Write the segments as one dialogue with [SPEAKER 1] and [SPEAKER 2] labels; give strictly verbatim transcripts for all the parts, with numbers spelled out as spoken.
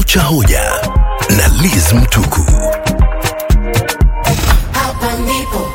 [SPEAKER 1] cha hoja na Liz Mtuku.
[SPEAKER 2] Hapa ndipo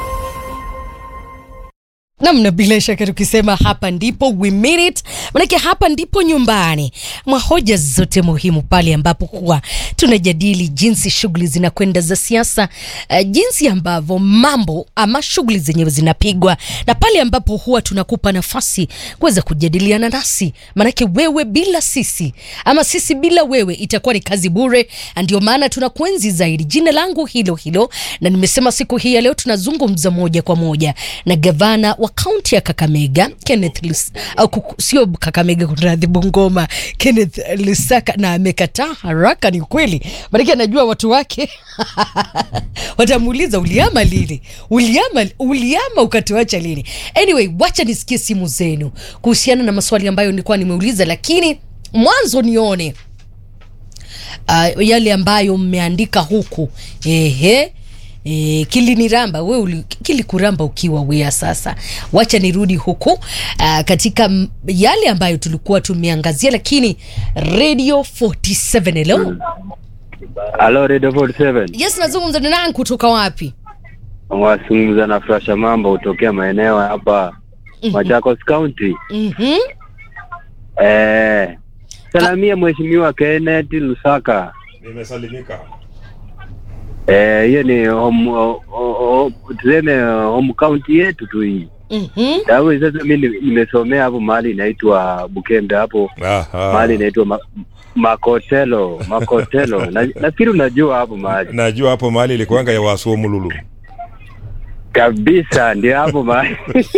[SPEAKER 3] namna bila shaka tukisema hapa ndipo we mean it, manake hapa ndipo nyumbani mwa hoja zote muhimu, pale ambapo huwa tunajadili jinsi shughuli zinakwenda za siasa, uh, jinsi ambavyo mambo ama shughuli zenyewe zinapigwa, na pale ambapo huwa tunakupa nafasi kuweza kujadiliana nasi, manake wewe bila sisi ama sisi bila wewe itakuwa ni kazi bure. Ndio maana tunakuenzi zaidi. Jina langu hilo hilo, na nimesema siku hii ya leo tunazungumza moja kwa moja na gavana wa kaunti ya Kakamega Kenneth Lus, au sio Kakamega, kunradhi, Bungoma, Kenneth Lusaka, na amekataa haraka. Ni kweli, maana anajua watu wake watamuuliza uliama lini, uliama uliama ukatuacha lini. Anyway, wacha nisikie simu zenu kuhusiana na maswali ambayo nilikuwa nimeuliza, lakini mwanzo nione uh, yale ambayo mmeandika huku. Ehe. E, kiliniramba wewe uli, kilikuramba ukiwa wea. Sasa wacha nirudi huku uh, katika m, yale ambayo tulikuwa tumeangazia, lakini Radio forty-seven. Hello.
[SPEAKER 4] Hello Radio forty-seven.
[SPEAKER 3] Yes, nazungumza na nani kutoka wapi?
[SPEAKER 4] Wasungumza na Frasha Mambo utokea maeneo hapa mm-hmm. Machakos County.
[SPEAKER 3] Mhm.
[SPEAKER 4] Eh, salamia mheshimiwa Kenneth Lusaka.
[SPEAKER 5] Nimesalimika.
[SPEAKER 4] Eh, hiyo ni home tuseme home county yetu tu hii.
[SPEAKER 3] Mhm.
[SPEAKER 4] Sawa, sasa mimi nimesomea hapo mahali inaitwa Bukembe hapo.
[SPEAKER 5] Aha.
[SPEAKER 4] Mahali inaitwa ma, Makotelo, Makotelo. na, nafikiri unajua hapo mahali.
[SPEAKER 5] Najua hapo mahali ilikuanga ya Wasuo Mululu.
[SPEAKER 4] Kabisa ndio hapo mahali.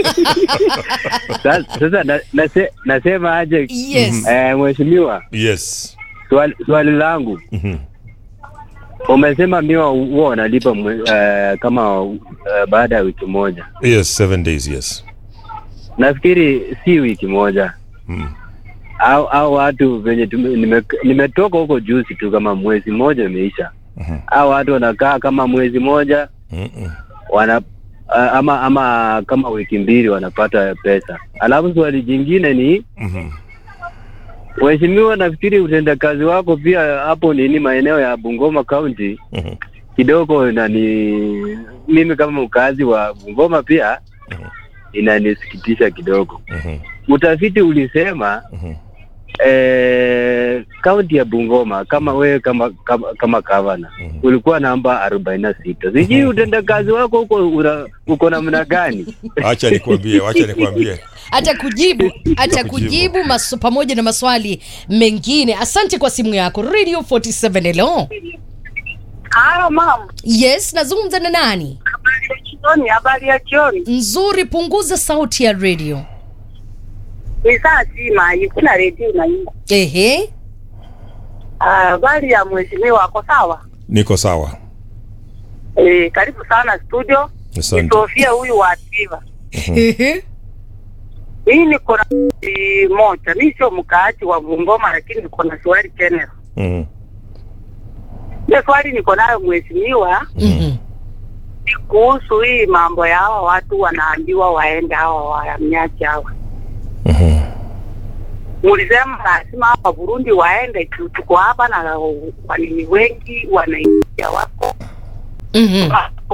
[SPEAKER 4] Sasa sasa na, nase, nasema aje?
[SPEAKER 3] Yes.
[SPEAKER 4] Eh, mheshimiwa.
[SPEAKER 5] Yes.
[SPEAKER 4] Swali swali langu.
[SPEAKER 5] Mhm.
[SPEAKER 4] Umesema miwa huo unalipa uh, kama uh, baada ya wiki moja.
[SPEAKER 5] Yes, seven days, yes.
[SPEAKER 4] Nafikiri si wiki moja.
[SPEAKER 5] Mm.
[SPEAKER 4] Au au watu venye nimetoka nime huko juzi tu kama mwezi mmoja umeisha.
[SPEAKER 5] Mhm.
[SPEAKER 4] Au watu wanakaa kama mwezi moja.
[SPEAKER 5] Mhm.
[SPEAKER 4] Wana uh, ama ama kama wiki mbili wanapata pesa. Alafu swali jingine ni
[SPEAKER 5] Mhm.
[SPEAKER 4] Mheshimiwa, nafikiri utendakazi wako pia hapo nini maeneo ya Bungoma County
[SPEAKER 5] Mhm.
[SPEAKER 4] kidogo nani, mimi kama mkazi wa Bungoma pia
[SPEAKER 5] Mhm.
[SPEAKER 4] inanisikitisha kidogo.
[SPEAKER 5] Mhm.
[SPEAKER 4] Utafiti ulisema
[SPEAKER 5] Mhm.
[SPEAKER 4] eh kaunti ya Bungoma kama wewe kama kama, kama governor
[SPEAKER 5] Mhm.
[SPEAKER 4] ulikuwa namba arobaini na sita. Sijui utendakazi wako huko uko namna gani?
[SPEAKER 5] Acha nikwambie, acha nikwambie.
[SPEAKER 3] Atakujibu, atakujibu maso pamoja na maswali mengine. Asante kwa simu yako. Radio forty-seven. Hello.
[SPEAKER 6] Halo mama.
[SPEAKER 3] Yes, nazungumza na nani?
[SPEAKER 6] Habari ya jioni, habari ya jioni.
[SPEAKER 3] Nzuri, punguza sauti ya radio.
[SPEAKER 6] Ni saa sima, kuna radio na hii.
[SPEAKER 3] Ehe.
[SPEAKER 6] Ah, habari ya mheshimiwa wako sawa?
[SPEAKER 5] Niko sawa.
[SPEAKER 6] Eh, karibu sana studio.
[SPEAKER 5] Asante.
[SPEAKER 6] Sofia huyu wa Tiva.
[SPEAKER 3] Ehe.
[SPEAKER 6] Mimi niko na moja. Mimi sio mkaaji wa Bungoma, lakini niko na swali tena.
[SPEAKER 5] Mhm.
[SPEAKER 6] Ile swali niko nayo mheshimiwa,
[SPEAKER 3] Mhm.
[SPEAKER 6] ni kuhusu hii mambo ya hawa watu wanaambiwa waende hawa wahamiaji hawa.
[SPEAKER 5] Mhm.
[SPEAKER 6] Mulisema lazima hapa Burundi waende, tuko hapa na wanini wengi wanaingia wako.
[SPEAKER 3] Mhm.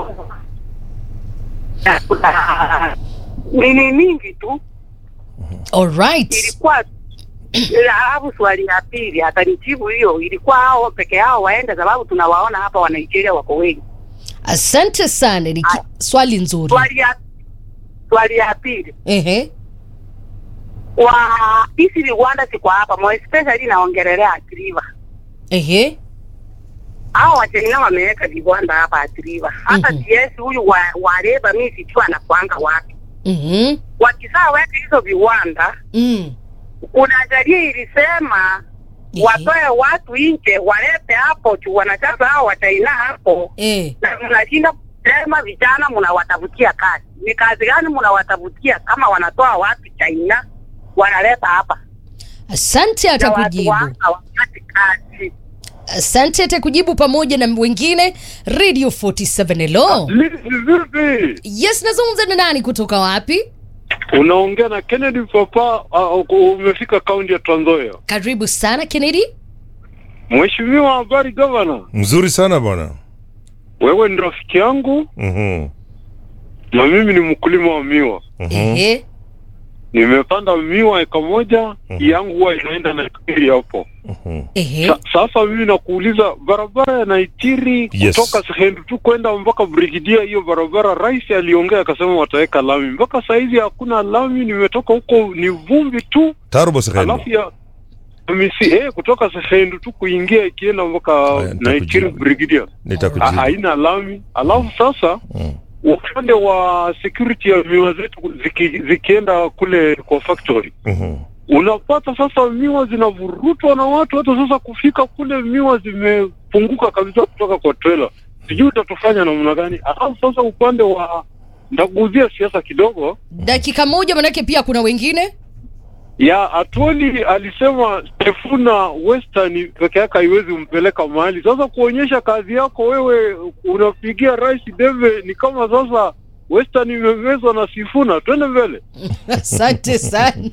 [SPEAKER 6] Nini mingi tu.
[SPEAKER 3] All right.
[SPEAKER 6] Ilikuwa alafu swali ya pili atanijibu hiyo, ilikuwa hao peke yao waende, sababu tunawaona hapa wa Nigeria wako wengi.
[SPEAKER 3] Asante sana. Ni ki- swali nzuri.
[SPEAKER 6] Swali ya swali ya pili.
[SPEAKER 3] Ehe.
[SPEAKER 6] Wa hizi Rwanda siko hapa, mo especially naongelelea Atriva.
[SPEAKER 3] Ehe.
[SPEAKER 6] Hao wachina wameweka Rwanda hapa Atriva. Hata
[SPEAKER 3] Mhm.
[SPEAKER 6] yes huyu wa, wa leba mimi sijui anakuanga wapi.
[SPEAKER 3] Mhm.
[SPEAKER 6] Wakisaa weka hizo viwanda,
[SPEAKER 3] Mm.
[SPEAKER 6] kuna sheria ilisema
[SPEAKER 3] Ehe.
[SPEAKER 6] watoe watu nje walete hapo tu, wanachaza hao wataina hapo.
[SPEAKER 3] Eh.
[SPEAKER 6] Na mnashinda kusema vijana mnawatafutia kazi. Ni kazi gani mnawatafutia kama wanatoa watu China wanaleta hapa?
[SPEAKER 3] Asante, atakujibu.
[SPEAKER 6] Hawapati kazi.
[SPEAKER 3] Asante, atakujibu pamoja na wengine. Radio forty-seven. Hello.
[SPEAKER 7] Vipi?
[SPEAKER 3] Yes, nazungumza na nani kutoka wapi?
[SPEAKER 7] Unaongea na Kennedy Papa, uh, umefika kaunti ya Trans Nzoia.
[SPEAKER 3] Karibu sana Kennedy.
[SPEAKER 7] Mheshimiwa, habari gavana?
[SPEAKER 5] Mzuri sana bwana.
[SPEAKER 7] Wewe ni rafiki yangu.
[SPEAKER 5] Mhm.
[SPEAKER 7] Na mimi ni mkulima wa miwa.
[SPEAKER 5] Mhm.
[SPEAKER 3] Ehe.
[SPEAKER 7] Nimepanda miwa eka moja, yangu huwa inaenda na Naitiri hapo.
[SPEAKER 5] Mhm.
[SPEAKER 3] Ehe.
[SPEAKER 7] Sa, sasa mimi nakuuliza, barabara ya Naitiri
[SPEAKER 5] Yes.
[SPEAKER 7] kutoka Sehendu tu kwenda mpaka Brigidia, hiyo barabara rais aliongea akasema wataweka lami. Mpaka saa hizi hakuna lami, nimetoka huko ni vumbi tu.
[SPEAKER 5] Turbo Sehendu.
[SPEAKER 7] Alafu ya misi eh kutoka Sehendu tu kuingia ikienda mpaka
[SPEAKER 5] Aya,
[SPEAKER 7] Naitiri
[SPEAKER 5] nitakujibu.
[SPEAKER 7] Brigidia. Ha-
[SPEAKER 5] Nitakujibu.
[SPEAKER 7] haina lami. Alafu sasa
[SPEAKER 5] Mm.
[SPEAKER 7] upande wa security ya miwa zetu ziki, zikienda kule kwa factory,
[SPEAKER 5] Mhm.
[SPEAKER 7] unapata sasa miwa zinavurutwa na watu, hata sasa kufika kule miwa zimepunguka kabisa kutoka kwa trailer. Sijui utatufanya namna gani. Alafu sasa upande wa ndaguzia siasa kidogo
[SPEAKER 3] Dakika moja, manake pia kuna wengine.
[SPEAKER 7] ya Atwoli alisema Stefuna Western peke yake haiwezi umpeleka mahali. Sasa kuonyesha kazi yako wewe unapigia rais debe, ni kama sasa Western imemezwa na Sifuna. Twende mbele.
[SPEAKER 3] Asante sana.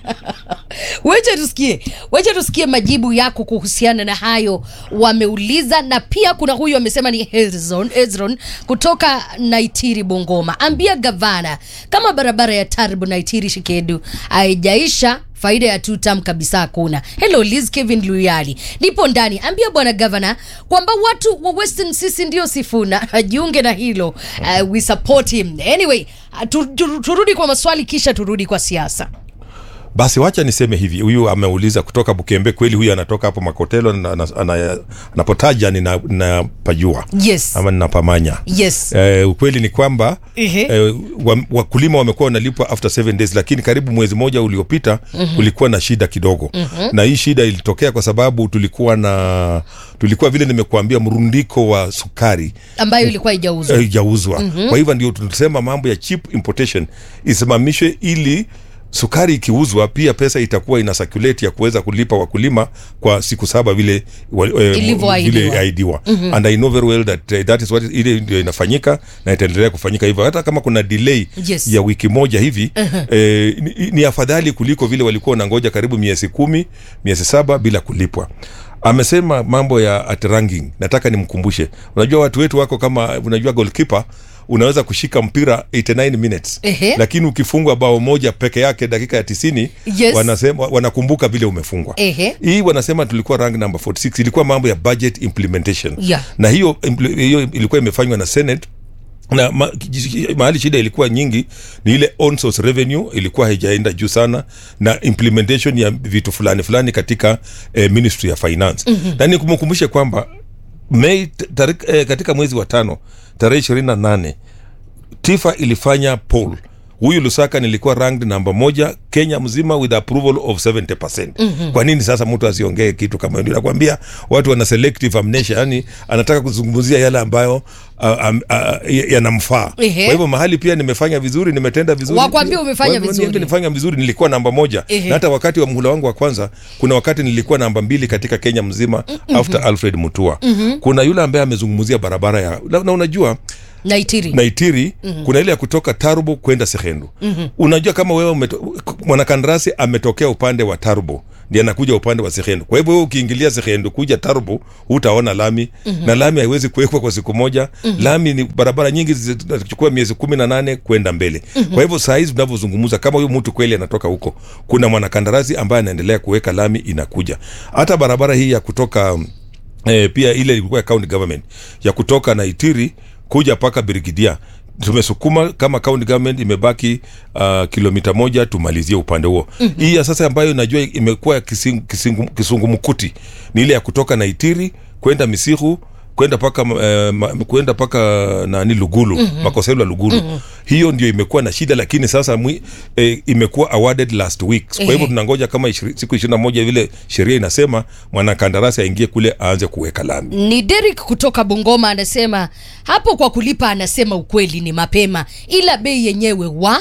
[SPEAKER 3] Wacha tusikie, wacha tusikie majibu yako kuhusiana na hayo wameuliza, na pia kuna huyu amesema ni Hezron, Hezron kutoka Naitiri Bungoma. Ambia gavana kama barabara ya Turbo Naitiri Shikedu haijaisha, faida ya two term kabisa hakuna. Hello Liz Kevin Luyali, nipo ndani. Ambia bwana gavana kwamba watu wa Western sisi ndio Sifuna, ajiunge na hilo. Uh, we support him. Anyway, uh, tu, tu, turudi kwa maswali kisha turudi kwa siasa.
[SPEAKER 5] Basi wacha niseme hivi, huyu ameuliza kutoka Bukembe, kweli huyu anatoka hapo Makotelo na, na, na, anapotaja nina, nina pajua.
[SPEAKER 3] Yes.
[SPEAKER 5] Ama ninapamanya.
[SPEAKER 3] Yes.
[SPEAKER 5] Eh, ukweli ni kwamba
[SPEAKER 3] Ehe.
[SPEAKER 5] eh, wa- wakulima wamekuwa wanalipwa after seven days, lakini karibu mwezi moja uliopita mm-hmm. kulikuwa na shida kidogo. Mm-hmm. Na hii shida ilitokea kwa sababu tulikuwa na tulikuwa vile nimekuambia mrundiko wa sukari
[SPEAKER 3] Ambayo ilikuwa haijauzwa.
[SPEAKER 5] haijauzwa. Mm-hmm. Kwa hivyo ndio tunasema mambo ya cheap importation isimamishwe, ili sukari ikiuzwa pia pesa itakuwa ina circulate ya kuweza kulipa wakulima kwa siku saba vile wa- eh,
[SPEAKER 3] Ilivyoahidiwa.
[SPEAKER 5] vile aidiwa. Mm-hmm. And I know very well that uh, that is what ile ndio inafanyika na itaendelea kufanyika hivyo, hata kama kuna delay
[SPEAKER 3] Yes.
[SPEAKER 5] ya wiki moja hivi. Uh-huh. eh, ni, ni afadhali kuliko vile walikuwa wanangoja karibu miezi kumi miezi saba bila kulipwa. Amesema mambo ya at ranking, nataka nimkumbushe, unajua watu wetu wako kama, unajua goalkeeper unaweza kushika mpira eighty-nine minutes.
[SPEAKER 3] Ehe.
[SPEAKER 5] Lakini ukifungwa bao moja peke yake dakika ya tisini,
[SPEAKER 3] Yes.
[SPEAKER 5] wanasema wanakumbuka vile umefungwa.
[SPEAKER 3] Ehe.
[SPEAKER 5] Hii wanasema tulikuwa rank number forty-six, ilikuwa mambo ya budget implementation.
[SPEAKER 3] Yeah.
[SPEAKER 5] Na hiyo impl- hiyo ilikuwa imefanywa na Senate, na ma, mahali shida ilikuwa nyingi ni ile on source revenue ilikuwa haijaenda juu sana, na implementation ya vitu fulani fulani katika eh, Ministry ya Finance. Mm-hmm. Na nikumkumbushe kwamba Mei tarik, eh, katika mwezi wa tano tarehe ishirini na nane Tifa ilifanya poll. Huyu Lusaka nilikuwa ranked namba moja Kenya mzima with approval of seventy percent. Mm-hmm. Kwa nini sasa mtu asiongee kitu kama hiyo? Nakwambia watu wana selective amnesia, yani anataka kuzungumzia yale ambayo uh, um, uh, yanamfaa.
[SPEAKER 3] Ehe.
[SPEAKER 5] Kwa hivyo mahali pia nimefanya vizuri, nimetenda vizuri.
[SPEAKER 3] Wakwambia umefanya
[SPEAKER 5] Wa-
[SPEAKER 3] vizuri.
[SPEAKER 5] Nimefanya vizuri, nilikuwa namba moja.
[SPEAKER 3] Ehe.
[SPEAKER 5] Na hata wakati wa mhula wangu wa kwanza kuna wakati nilikuwa namba mbili katika Kenya mzima. Mm-hmm. After Alfred Mutua. Mm-hmm. Kuna yule ambaye amezungumzia barabara ya na, na unajua
[SPEAKER 3] Naitiri.
[SPEAKER 5] Naitiri. Mm-hmm. Kuna ile ya kutoka Turbo kwenda Sehendu. Mm-hmm. Unajua kama wewe umeto, mwanakandarasi ametokea upande wa Turbo ndiye anakuja upande wa Sehendu. Kwa hivyo wewe ukiingilia Sehendu kuja Turbo hutaona lami. Mm-hmm. Na lami haiwezi kuwekwa kwa siku moja. Mm-hmm. Lami ni barabara nyingi zinachukua miezi kumi na nane kwenda mbele. Mm-hmm. Kwa hivyo saa hizi tunavyozungumza, kama huyu mtu kweli anatoka huko, kuna mwanakandarasi ambaye anaendelea kuweka lami inakuja. Hata barabara hii ya kutoka eh, pia ile ilikuwa county government ya kutoka Naitiri kuja paka Brigidia, tumesukuma kama county government, imebaki uh, kilomita moja tumalizie upande huo. Mm-hmm. Hii ya sasa ambayo najua imekuwa kisungumukuti ni ile ya kutoka Naitiri kwenda Misihu kwenda paka uh, kwenda paka nani Lugulu. Mm-hmm. Makoselo ya Lugulu. Mm-hmm. Hiyo ndio imekuwa na shida, lakini sasa mwi, eh, imekuwa awarded last week. Kwa hivyo tunangoja kama ishiri, siku ishirini na moja vile sheria inasema mwanakandarasi aingie kule aanze kuweka lami.
[SPEAKER 3] Ni Derek kutoka Bungoma anasema hapo kwa kulipa, anasema ukweli ni mapema, ila bei yenyewe wa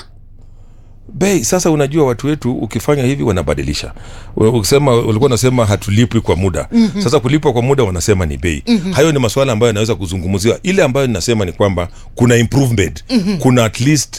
[SPEAKER 5] bei. Sasa unajua watu wetu ukifanya hivi wanabadilisha. Ukisema walikuwa nasema hatulipwi kwa muda. Mm-hmm. Sasa kulipwa kwa muda wanasema ni bei. Mm-hmm. Hayo ni masuala ambayo yanaweza kuzungumziwa. Ile ambayo ninasema ni kwamba kuna improvement. Mm-hmm. Kuna at least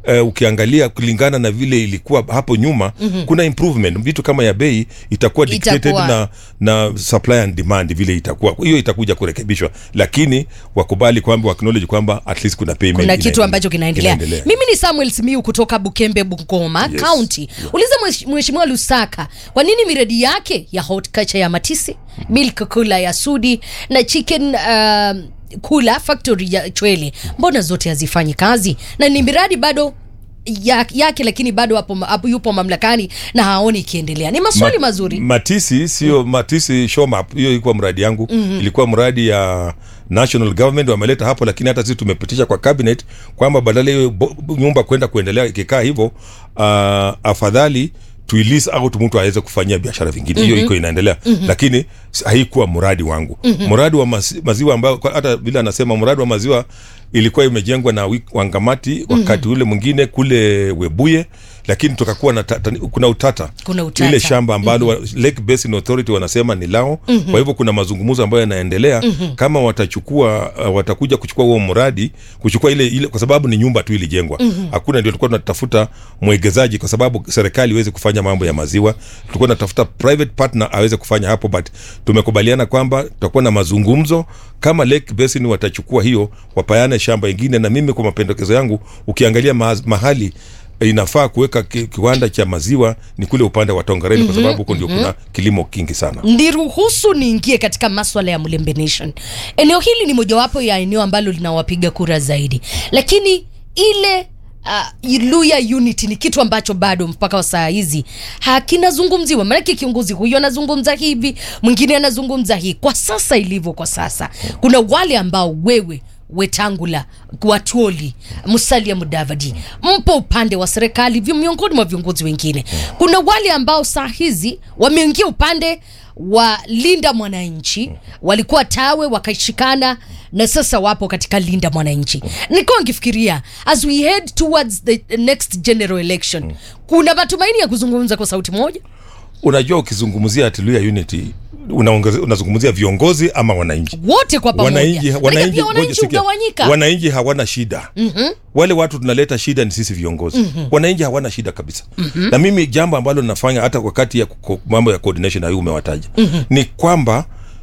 [SPEAKER 5] uh, ukiangalia kulingana na vile ilikuwa hapo nyuma mm-hmm. kuna improvement, vitu kama ya bei itakuwa dictated itakuwa na na supply and demand vile itakuwa, hiyo itakuja kurekebishwa, lakini wakubali kwamba acknowledge kwamba at least kuna payment,
[SPEAKER 3] kuna kitu ambacho kinaendelea. Mimi ni Samuel Simiu kutoka Bukembe Bungoma yes. County. Yeah. Uliza Mheshimiwa Lusaka kwa nini miradi yake ya hot culture ya Matisi, mm-hmm. milk kula ya Sudi na chicken uh, kula factory ya Chwele mbona zote hazifanyi kazi, na ni miradi bado ya, yake lakini bado hapo, hapo yupo mamlakani na haoni ikiendelea. Ni maswali Ma, mazuri. Matisi
[SPEAKER 5] sio mm. Matisi Showmap, hiyo ilikuwa mradi yangu mm-hmm. ilikuwa mradi ya national government wameleta hapo, lakini hata sisi tumepitisha kwa cabinet kwamba badala hiyo nyumba kwenda kuendelea ikikaa hivyo uh, afadhali tuilease out mtu aweze kufanyia biashara vingine. Hiyo mm-hmm. iko inaendelea mm-hmm. lakini haikuwa mradi wangu. Mm-hmm. Mradi wa maziwa ambao hata bila anasema mradi wa maziwa ilikuwa imejengwa na Wangamati wakati mm-hmm. ule mwingine kule Webuye, lakini tukakuwa na tata, kuna utata.
[SPEAKER 3] Kuna utata.
[SPEAKER 5] Ile shamba ambalo mm-hmm. Lake Basin Authority wanasema ni lao. Mm-hmm. Kwa hivyo kuna mazungumzo ambayo yanaendelea mm-hmm. kama watachukua uh, watakuja kuchukua huo mradi, kuchukua ile ile kwa sababu ni nyumba tu ilijengwa. Mm-hmm. Hakuna, ndio tulikuwa tunatafuta mwegezaji kwa sababu serikali iweze kufanya mambo ya maziwa. Tulikuwa tunatafuta private partner aweze kufanya hapo, but tumekubaliana kwamba tutakuwa na mazungumzo kama Lake Basin watachukua hiyo wapayane shamba ingine, na mimi kwa mapendekezo yangu ukiangalia ma- mahali inafaa kuweka kiwanda cha maziwa ni kule upande wa Tongareni mm-hmm, kwa sababu huko ndio mm-hmm. kuna kilimo kingi sana.
[SPEAKER 3] Ndiruhusu niingie katika masuala ya Mulembe Nation. Eneo hili ni mojawapo ya eneo ambalo linawapiga kura zaidi, lakini ile uh, Luya Unity ni kitu ambacho bado mpaka saa hizi hakinazungumziwa. Maana kiongozi huyo anazungumza hivi, mwingine anazungumza hii. Kwa sasa ilivyo kwa sasa, kuna wale ambao wewe Wetangula, Kwatoli, Musalia Mudavadi mpo upande wa serikali, vyo miongoni mwa viongozi wengine. Kuna wale ambao saa hizi wameingia upande wa Linda Mwananchi, walikuwa Tawe wakaishikana na sasa wapo katika Linda Mwananchi. Niko ngifikiria as we head towards the next general election, kuna matumaini ya kuzungumza kwa sauti moja?
[SPEAKER 5] Unajua ukizungumzia Luya Unity unazungumzia viongozi ama wananchi
[SPEAKER 3] wote kwa pamoja?
[SPEAKER 5] Wananchi wananchi
[SPEAKER 3] ugawanyika.
[SPEAKER 5] Wananchi hawana shida. Mm-hmm. Wale watu tunaleta shida ni sisi viongozi. Mm-hmm. Wananchi hawana shida kabisa. Mm-hmm. Na mimi jambo ambalo ninafanya hata wakati ya mambo ya coordination hayo umewataja. Mm-hmm. ni kwamba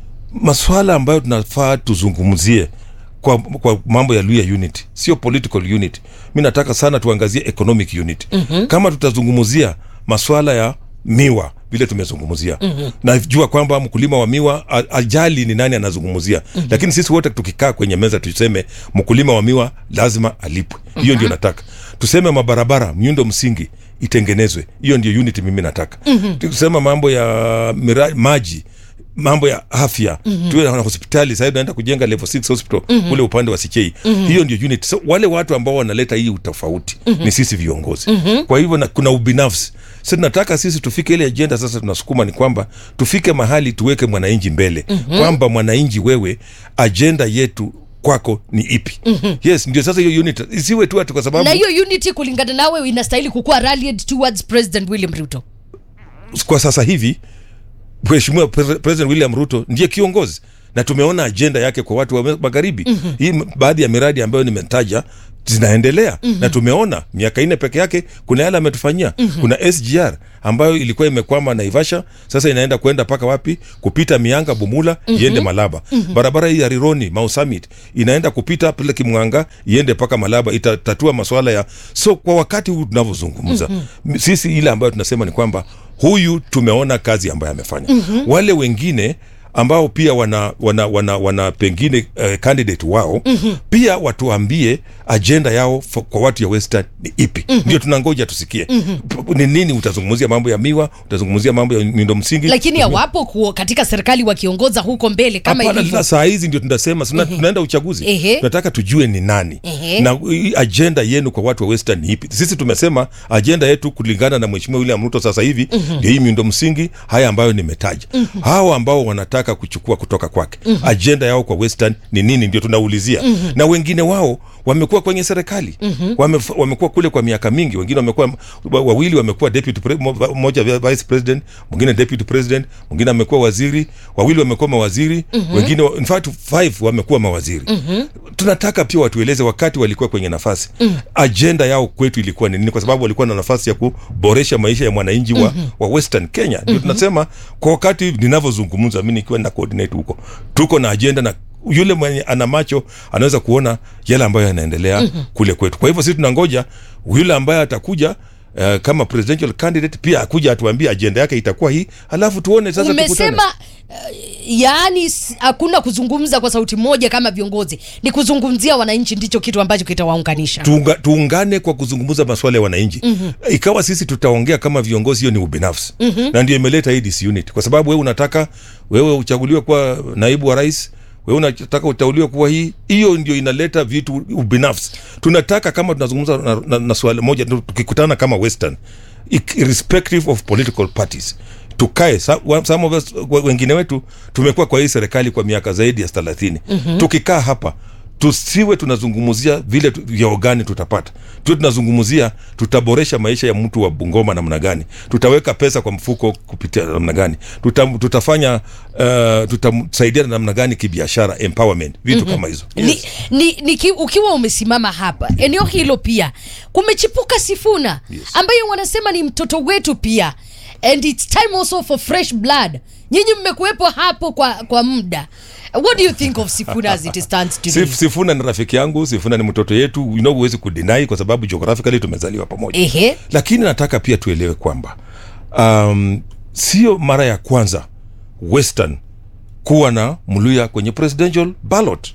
[SPEAKER 5] masuala ambayo tunafaa tuzungumzie kwa kwa mambo ya Luya Unity sio political unity. Mimi nataka sana tuangazie economic unity. Mm-hmm. Kama tutazungumzia masuala ya miwa vile tumezungumzia, mm-hmm. najua kwamba mkulima wa miwa ajali ni nani anazungumzia. Mm-hmm. Lakini sisi wote tukikaa kwenye meza tuseme mkulima wa miwa lazima alipwe. Hiyo mm-hmm. ndio nataka. Tuseme mabarabara, miundo msingi itengenezwe. Hiyo ndio unity mimi nataka. Mm-hmm. Tuseme mambo ya mira, maji, mambo ya afya, mm-hmm. tuwe na hospitali. Sasa tunaenda kujenga level six hospital mm-hmm. kule upande wa Sichei. Mm-hmm. Hiyo ndio unity. So wale watu ambao wanaleta hii utofauti mm-hmm. ni sisi viongozi. Mm-hmm. Kwa hivyo na, kuna ubinafsi. Sasa tunataka sisi tufike ile agenda sasa tunasukuma ni kwamba tufike mahali tuweke mwananchi mbele. Mm-hmm. Kwamba mwananchi wewe agenda yetu kwako ni ipi? Mm-hmm. Yes, ndio sasa hiyo unity isiwe tu ati kwa sababu.
[SPEAKER 3] Na hiyo unity kulingana nawe inastahili kukua rallied towards President William Ruto.
[SPEAKER 5] Kwa sasa hivi Mheshimiwa President William Ruto ndiye kiongozi na tumeona agenda yake kwa watu wa magharibi. Mm-hmm. Hii baadhi ya miradi ambayo nimetaja zinaendelea. Mm-hmm. Na tumeona miaka ine peke yake kuna yale ametufanyia. Mm-hmm. Kuna S G R ambayo ilikuwa imekwama Naivasha, sasa inaenda kwenda paka wapi? Kupita Mianga Bumula, mm-hmm. iende Malaba. Mm-hmm. Barabara hii ya Rironi Mau Summit inaenda kupita pale Kimwanga iende paka Malaba, itatatua masuala ya. So kwa wakati huu tunavyozungumza, mm-hmm. sisi ile ambayo tunasema ni kwamba huyu tumeona kazi ambayo amefanya. Mm-hmm. Wale wengine ambao pia wana wana wana, wana pengine uh, candidate wao, mm-hmm. pia watuambie agenda yao for, kwa watu ya Western ni ipi. Mm-hmm. Ndio tunangoja tusikie. Mm-hmm. Ni nini utazungumzia mambo ya miwa, utazungumzia mambo ya miundo msingi.
[SPEAKER 3] Lakini hawapo kuo katika serikali wakiongoza huko mbele kama
[SPEAKER 5] hivi. Hapana, saa hizi ndio tunasema sina, mm-hmm. tunaenda uchaguzi. Mm-hmm. Tunataka tujue ni nani. Mm-hmm. Na agenda yenu kwa watu wa Western ni ipi. Sisi tumesema agenda yetu kulingana na Mheshimiwa William Ruto sasa hivi ndio, mm-hmm. hii miundo msingi haya ambayo nimetaja. Mm-hmm. Hao ambao wanataka kuchukua kutoka kwake. Mm-hmm. Agenda yao kwa Western ni nini ndio tunaulizia. Mm-hmm. Na wengine wao wamekuwa kwenye serikali.
[SPEAKER 3] Mhm.
[SPEAKER 5] Wame, wamekuwa kule kwa miaka mingi, wengine wamekuwa wawili wamekuwa deputy pre, mmoja vice president, mwingine deputy president, mwingine amekuwa waziri, wawili wamekuwa mawaziri, mm-hmm. wengine in fact five wamekuwa mawaziri. Mm-hmm. Tunataka pia watueleze wakati walikuwa kwenye nafasi, mm. agenda yao kwetu ilikuwa ni nini, kwa sababu walikuwa na nafasi ya kuboresha maisha ya mwananchi wa, mm-hmm. wa Western Kenya. Ndio mm-hmm. tunasema kwa wakati ninavyozungumza mimi nikiwa na coordinate huko, tuko na agenda na yule mwenye ana macho anaweza kuona yale ambayo yanaendelea mm-hmm. kule kwetu. Kwa hivyo sisi tunangoja yule ambaye atakuja Uh, kama presidential candidate pia akuja atuambie agenda yake itakuwa hii, alafu tuone sasa tukutane.
[SPEAKER 3] Umesema uh, yaani hakuna kuzungumza kwa sauti moja kama viongozi, ni kuzungumzia wananchi, ndicho kitu ambacho kitawaunganisha.
[SPEAKER 5] Tuunga, tuungane kwa kuzungumza masuala ya wananchi. Mm-hmm. Ikawa sisi tutaongea kama viongozi, hiyo ni ubinafsi. Mm-hmm. Na ndio imeleta hii disunity, kwa sababu wewe unataka wewe uchaguliwe kwa naibu wa rais, wewe unataka utauliwe kuwa hii, hiyo ndio inaleta vitu ubinafsi. Tunataka kama tunazungumza na, na, na swali moja, tukikutana kama Western, irrespective of political parties, tukae. Some of us, wengine wetu tumekuwa kwa hii serikali kwa miaka zaidi ya thelathini. Mm-hmm. Tukikaa hapa tusiwe tunazungumzia vile vyao gani tutapata, tuwe tunazungumzia tutaboresha maisha ya mtu wa Bungoma namna gani, tutaweka pesa kwa mfuko kupitia namna gani, Tuta, tutafanya uh, tutasaidia namna gani kibiashara, empowerment, vitu mm-hmm. kama hizo. Yes.
[SPEAKER 3] Ni, ni, ni ki, ukiwa umesimama hapa eneo hilo pia kumechipuka Sifuna, yes. ambayo wanasema ni mtoto wetu pia, and it's time also for fresh blood. Nyinyi mmekuepo hapo kwa kwa muda. What do you think of Sifuna as it stands today?
[SPEAKER 5] Sif, Sifuna ni rafiki yangu, Sifuna ni mtoto yetu, you know, huwezi kudeny kwa sababu geographically tumezaliwa pamoja. Ehe. Lakini nataka pia tuelewe kwamba um, sio mara ya kwanza Western kuwa na Muluya kwenye presidential ballot.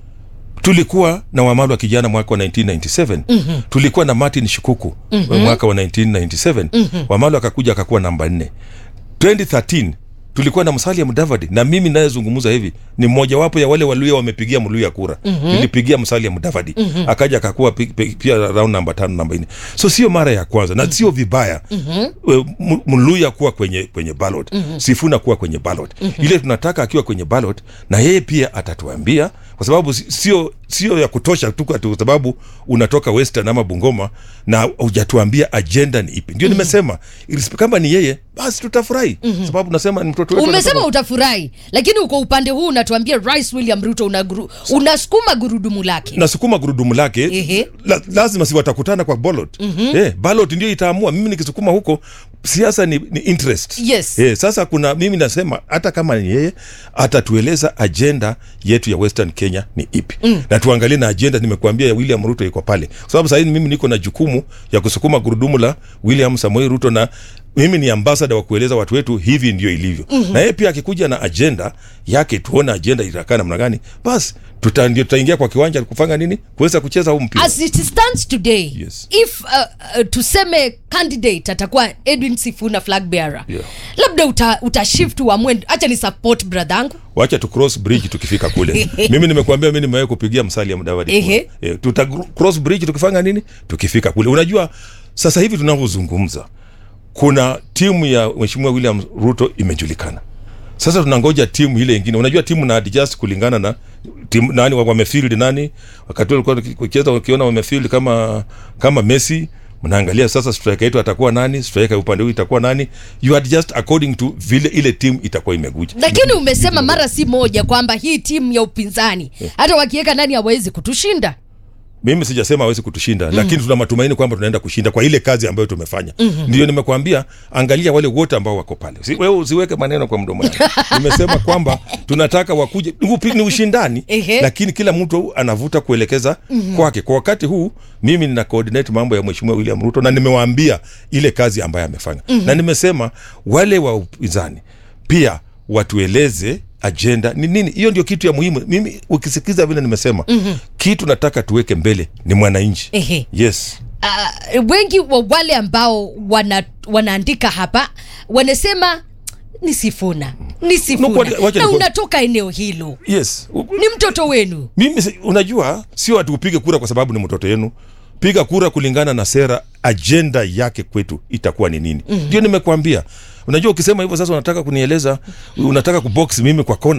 [SPEAKER 5] Tulikuwa na Wamalwa kijana mwaka wa nineteen ninety-seven. Mm-hmm. Tulikuwa na Martin Shikuku mm-hmm. mwaka wa nineteen ninety-seven. Mm-hmm. Wamalwa akakuja akakuwa namba nne. twenty thirteen tulikuwa na Musalia Mudavadi, na mimi ninayezungumza hivi ni mmoja wapo ya wale Waluya wamepigia Muluya kura. Mm-hmm. Nilipigia Musalia Mudavadi. Mm-hmm. Akaja akakuwa pia round namba tano namba nne. So sio mara ya kwanza na mm-hmm. sio vibaya. Mm-hmm. Muluya kuwa kwenye kwenye ballot. Mm-hmm. Sifuna kuwa kwenye ballot. Mm-hmm. Ile tunataka akiwa kwenye ballot na yeye pia atatuambia, kwa sababu sio sio ya kutosha tu kwa sababu unatoka Western ama Bungoma na hujatuambia agenda ni ipi. Ndio mm-hmm. nimesema kama ni yeye basi tutafurahi. Mm-hmm. Sababu nasema ni mtoto wetu.
[SPEAKER 3] Umesema utafurahi, lakini uko upande huu unatuambia Rais William Ruto unaguru, unasukuma gurudumu lake.
[SPEAKER 5] Nasukuma gurudumu lake. La, lazima si watakutana kwa ballot. Mm-hmm. Eh, ballot ndio itaamua. Mimi nikisukuma huko siasa ni, ni interest.
[SPEAKER 3] Yes.
[SPEAKER 5] Eh, sasa kuna mimi nasema hata kama ni yeye atatueleza agenda yetu ya Western Kenya ni ipi. Mm. Na tuangalie na agenda nimekuambia ya William Ruto iko pale. Kwa sababu sasa mimi niko na jukumu ya kusukuma gurudumu la William Samoei Ruto, na mimi ni ambassador wa kueleza watu wetu hivi ndio ilivyo. Mm-hmm. Na yeye pia akikuja na agenda yake, tuone agenda itakaa namna gani, basi tuta ndio tutaingia kwa kiwanja kufanya nini, kuweza kucheza huu mpira.
[SPEAKER 3] As it stands today, yes. if uh, uh, tuseme candidate atakuwa Edwin Sifuna flag bearer, yeah. labda uta, uta shift wa mwendo, acha ni support bradangu,
[SPEAKER 5] wacha tu cross bridge tukifika kule. Mimi nimekuambia mimi nimewahi kupigia Musalia Mudavadi. Eh, tuta cross bridge tukifanya nini tukifika kule. Unajua sasa hivi tunavyozungumza kuna timu ya Mheshimiwa William Ruto imejulikana. Sasa tunangoja timu ile nyingine. Unajua timu na adjust kulingana na timu nani wamefield nani. Wakati walikuwa kucheza wakiona wamefield kama kama Messi, mnaangalia sasa striker yetu atakuwa nani, striker upande huu itakuwa nani. You adjust according to vile ile timu itakuwa imeguja.
[SPEAKER 3] Lakini umesema mara si moja kwamba hii timu ya upinzani yeah. hata wakiweka nani hawezi kutushinda.
[SPEAKER 5] Mimi sijasema hawezi kutushinda, mm-hmm. lakini tuna matumaini kwamba tunaenda kushinda kwa ile kazi ambayo tumefanya. Mm-hmm. Ndio nimekuambia angalia wale wote ambao wako pale. Si, wewe usiweke maneno kwa mdomo wako. Nimesema kwamba tunataka wakuje ni ushindani, lakini kila mtu anavuta kuelekeza mm-hmm. kwake. Kwa wakati huu mimi nina coordinate mambo ya Mheshimiwa William Ruto na nimewaambia ile kazi ambayo amefanya. Mm-hmm. Na nimesema wale wa upinzani pia watueleze agenda ni nini. Hiyo ndio kitu ya muhimu. Mimi ukisikiza vile nimesema, mm-hmm. kitu nataka tuweke mbele ni mwananchi.
[SPEAKER 3] Ehe.
[SPEAKER 5] Yes.
[SPEAKER 3] Uh, wengi wa wale ambao wana, wanaandika hapa wanasema ni Sifuna, ni Sifuna. No, kwa, na unatoka eneo hilo.
[SPEAKER 5] Yes.
[SPEAKER 3] Ni mtoto wenu.
[SPEAKER 5] Mimi unajua sio ati upige kura kwa sababu ni mtoto wenu. Piga kura kulingana na sera, agenda yake kwetu itakuwa ni nini. Ndio mm-hmm. nimekuambia. Unajua ukisema hivyo sasa unataka kunieleza, unataka kubox mimi kwa kona,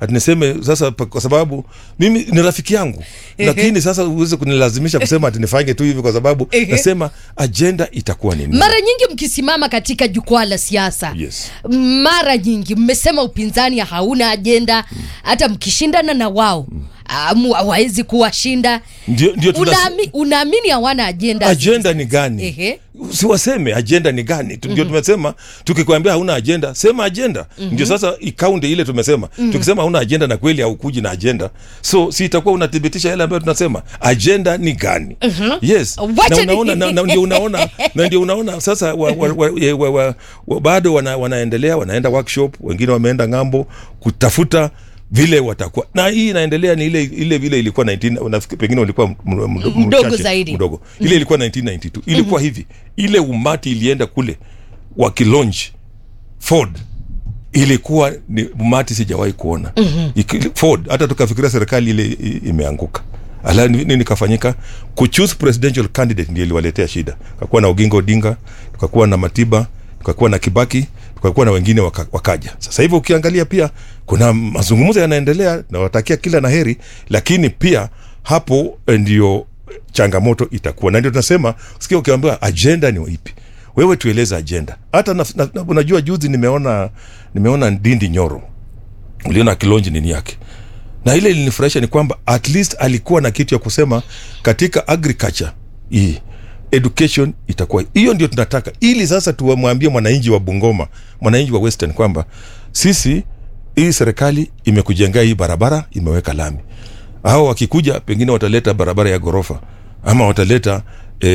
[SPEAKER 5] ati niseme sasa pa- kwa sababu mimi ni rafiki yangu. Lakini sasa uweze kunilazimisha kusema ati nifanye tu hivi kwa sababu nasema agenda itakuwa nini?
[SPEAKER 3] Mara nyingi mkisimama katika jukwaa la siasa,
[SPEAKER 5] Yes.
[SPEAKER 3] mara nyingi mmesema upinzani hauna agenda, hata mkishindana na wao amu hawawezi kuwashinda.
[SPEAKER 5] Ndio ndio tunas-
[SPEAKER 3] Unaami, unaamini hawana agenda?
[SPEAKER 5] agenda ni gani?
[SPEAKER 3] Ehe.
[SPEAKER 5] Siwaseme agenda ni gani? Tu- Ndio tumesema tukikwambia hauna agenda, sema agenda. Ndio sasa ikaunde ile tumesema. Tukisema hauna agenda na kweli haukuji na agenda. So si itakuwa unathibitisha yale ambayo tunasema. Agenda ni gani? Yes.
[SPEAKER 3] Wacha
[SPEAKER 5] Na
[SPEAKER 3] ni-
[SPEAKER 5] unaona na, na ndio unaona na ndio unaona sasa wa, wa, wa, wa, wa, wa, wa, bado wana, wanaendelea wanaenda workshop, wengine wameenda ngambo kutafuta vile watakuwa na hii inaendelea ni ile ile vile ilikuwa nineteen nafikiri pengine ulikuwa m- m- m-
[SPEAKER 3] Mdogo
[SPEAKER 5] mchache,
[SPEAKER 3] zaidi.
[SPEAKER 5] mdogo ile ilikuwa nineteen ninety-two ilikuwa hivi ile umati ilienda kule wakilaunch Ford ilikuwa ni umati sijawahi kuona. Iki- Ford hata tukafikiria serikali ile i- imeanguka. Ala nini nikafanyika kuchoose presidential candidate ndio iliwaletea shida. Kakuwa na Oginga Odinga, tukakuwa na Matiba, tukakuwa na Kibaki, tukakuwa na wengine waka, wakaja. Sasa hivi ukiangalia pia kuna mazungumzo yanaendelea na watakia kila naheri, lakini pia hapo eh, ndio changamoto itakuwa. Na ndio tunasema sikia ukiambiwa agenda ni ipi? Wewe tueleza agenda. Hata na, na, na, unajua juzi nimeona nimeona Ndindi Nyoro. Uliona kilonji nini yake. Na ile ilinifurahisha ni kwamba at least alikuwa na kitu ya kusema katika agriculture hii education itakuwa hiyo ndio tunataka, ili sasa tuwamwambie mwananchi wa Bungoma, mwananchi wa Western kwamba sisi hii serikali imekujengea hii barabara, imeweka lami. Hao wakikuja pengine wataleta barabara ya gorofa ama wataleta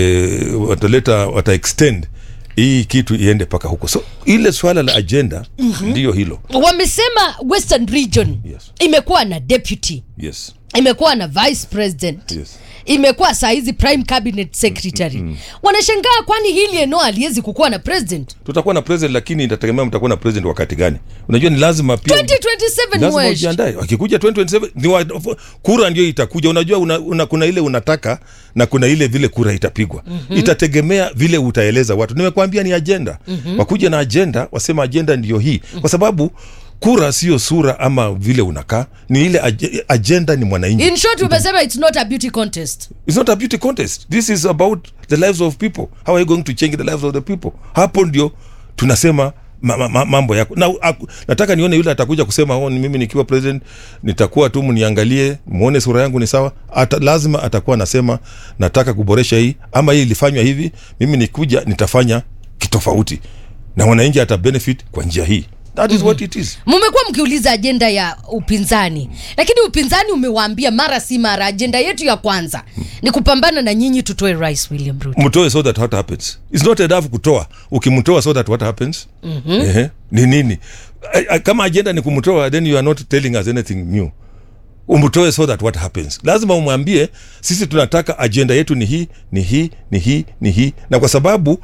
[SPEAKER 5] eh, wataleta wata extend hii kitu iende paka huko. So ile swala la agenda ndio hilo.
[SPEAKER 3] Wamesema Western Region
[SPEAKER 5] Yes.
[SPEAKER 3] imekuwa na deputy,
[SPEAKER 5] Yes.
[SPEAKER 3] imekuwa na vice president,
[SPEAKER 5] Yes.
[SPEAKER 3] imekuwa saa hizi prime cabinet secretary. Wanashangaa kwani hili eneo aliwezi kukuwa na president?
[SPEAKER 5] Tutakuwa na president lakini itategemea mtakuwa na president wakati gani. Unajua ni lazima pia
[SPEAKER 3] twenty twenty-seven
[SPEAKER 5] lazima
[SPEAKER 3] mwesh.
[SPEAKER 5] ujiandae. Wakikuja twenty twenty-seven ni wa, kura ndio itakuja. Unajua una, una, kuna ile unataka na kuna ile vile kura itapigwa. Mm-hmm. Itategemea vile utaeleza watu. Nimekuambia ni agenda. Mm-hmm. Wakuja na agenda, wasema agenda ndio hii. Mm-hmm. Kwa sababu kura sio sura ama vile unakaa, ni ile ag- agenda ni mwananchi.
[SPEAKER 3] In short, umesema it's not a beauty contest.
[SPEAKER 5] It's not a beauty contest. This is about the lives of people. How are you going to change the lives of the people? Hapo ndio tunasema ma, ma, ma, mambo yako. Na aku, nataka nione yule atakuja kusema oh, ni mimi nikiwa president nitakuwa tu mniangalie, muone sura yangu ni sawa. Ata, lazima atakuwa anasema nataka kuboresha hii ama hii ilifanywa hivi, mimi nikuja nitafanya kitofauti. Na wananchi ata benefit kwa njia hii. That is mm-hmm. what it is.
[SPEAKER 3] Mmekuwa mkiuliza agenda ya upinzani, lakini upinzani umewaambia mara si mara agenda yetu ya kwanza ni kupambana na nyinyi tutoe Rais William Ruto.
[SPEAKER 5] Mtoe so that what happens. It's not enough kutoa. Ukimtoa so that what happens? Mm-hmm. Ehe. Ni nini? A- a- Kama agenda ni kumtoa, then you are not telling us anything new. Umtoe so that what happens. Lazima umwambie sisi tunataka agenda yetu ni hii, ni hii, ni hii, ni hii. Na kwa sababu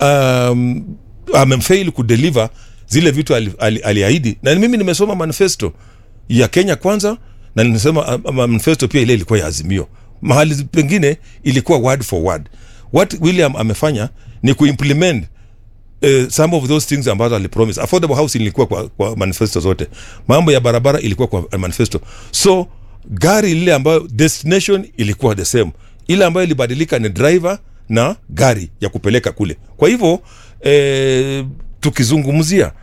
[SPEAKER 5] um, amefail kudeliver zile vitu aliahidi ali, ali na mimi nimesoma manifesto ya Kenya Kwanza na nimesema uh, manifesto pia ile ilikuwa ya Azimio. Mahali pengine ilikuwa word for word. What William amefanya ni kuimplement uh, some of those things ambazo alipromise. Affordable housing ilikuwa kwa, kwa manifesto zote. Mambo ya barabara ilikuwa kwa manifesto. So gari ile ambayo destination ilikuwa the same. Ile ambayo ilibadilika ni driver na gari ya kupeleka kule. Kwa hivyo eh, tukizungumzia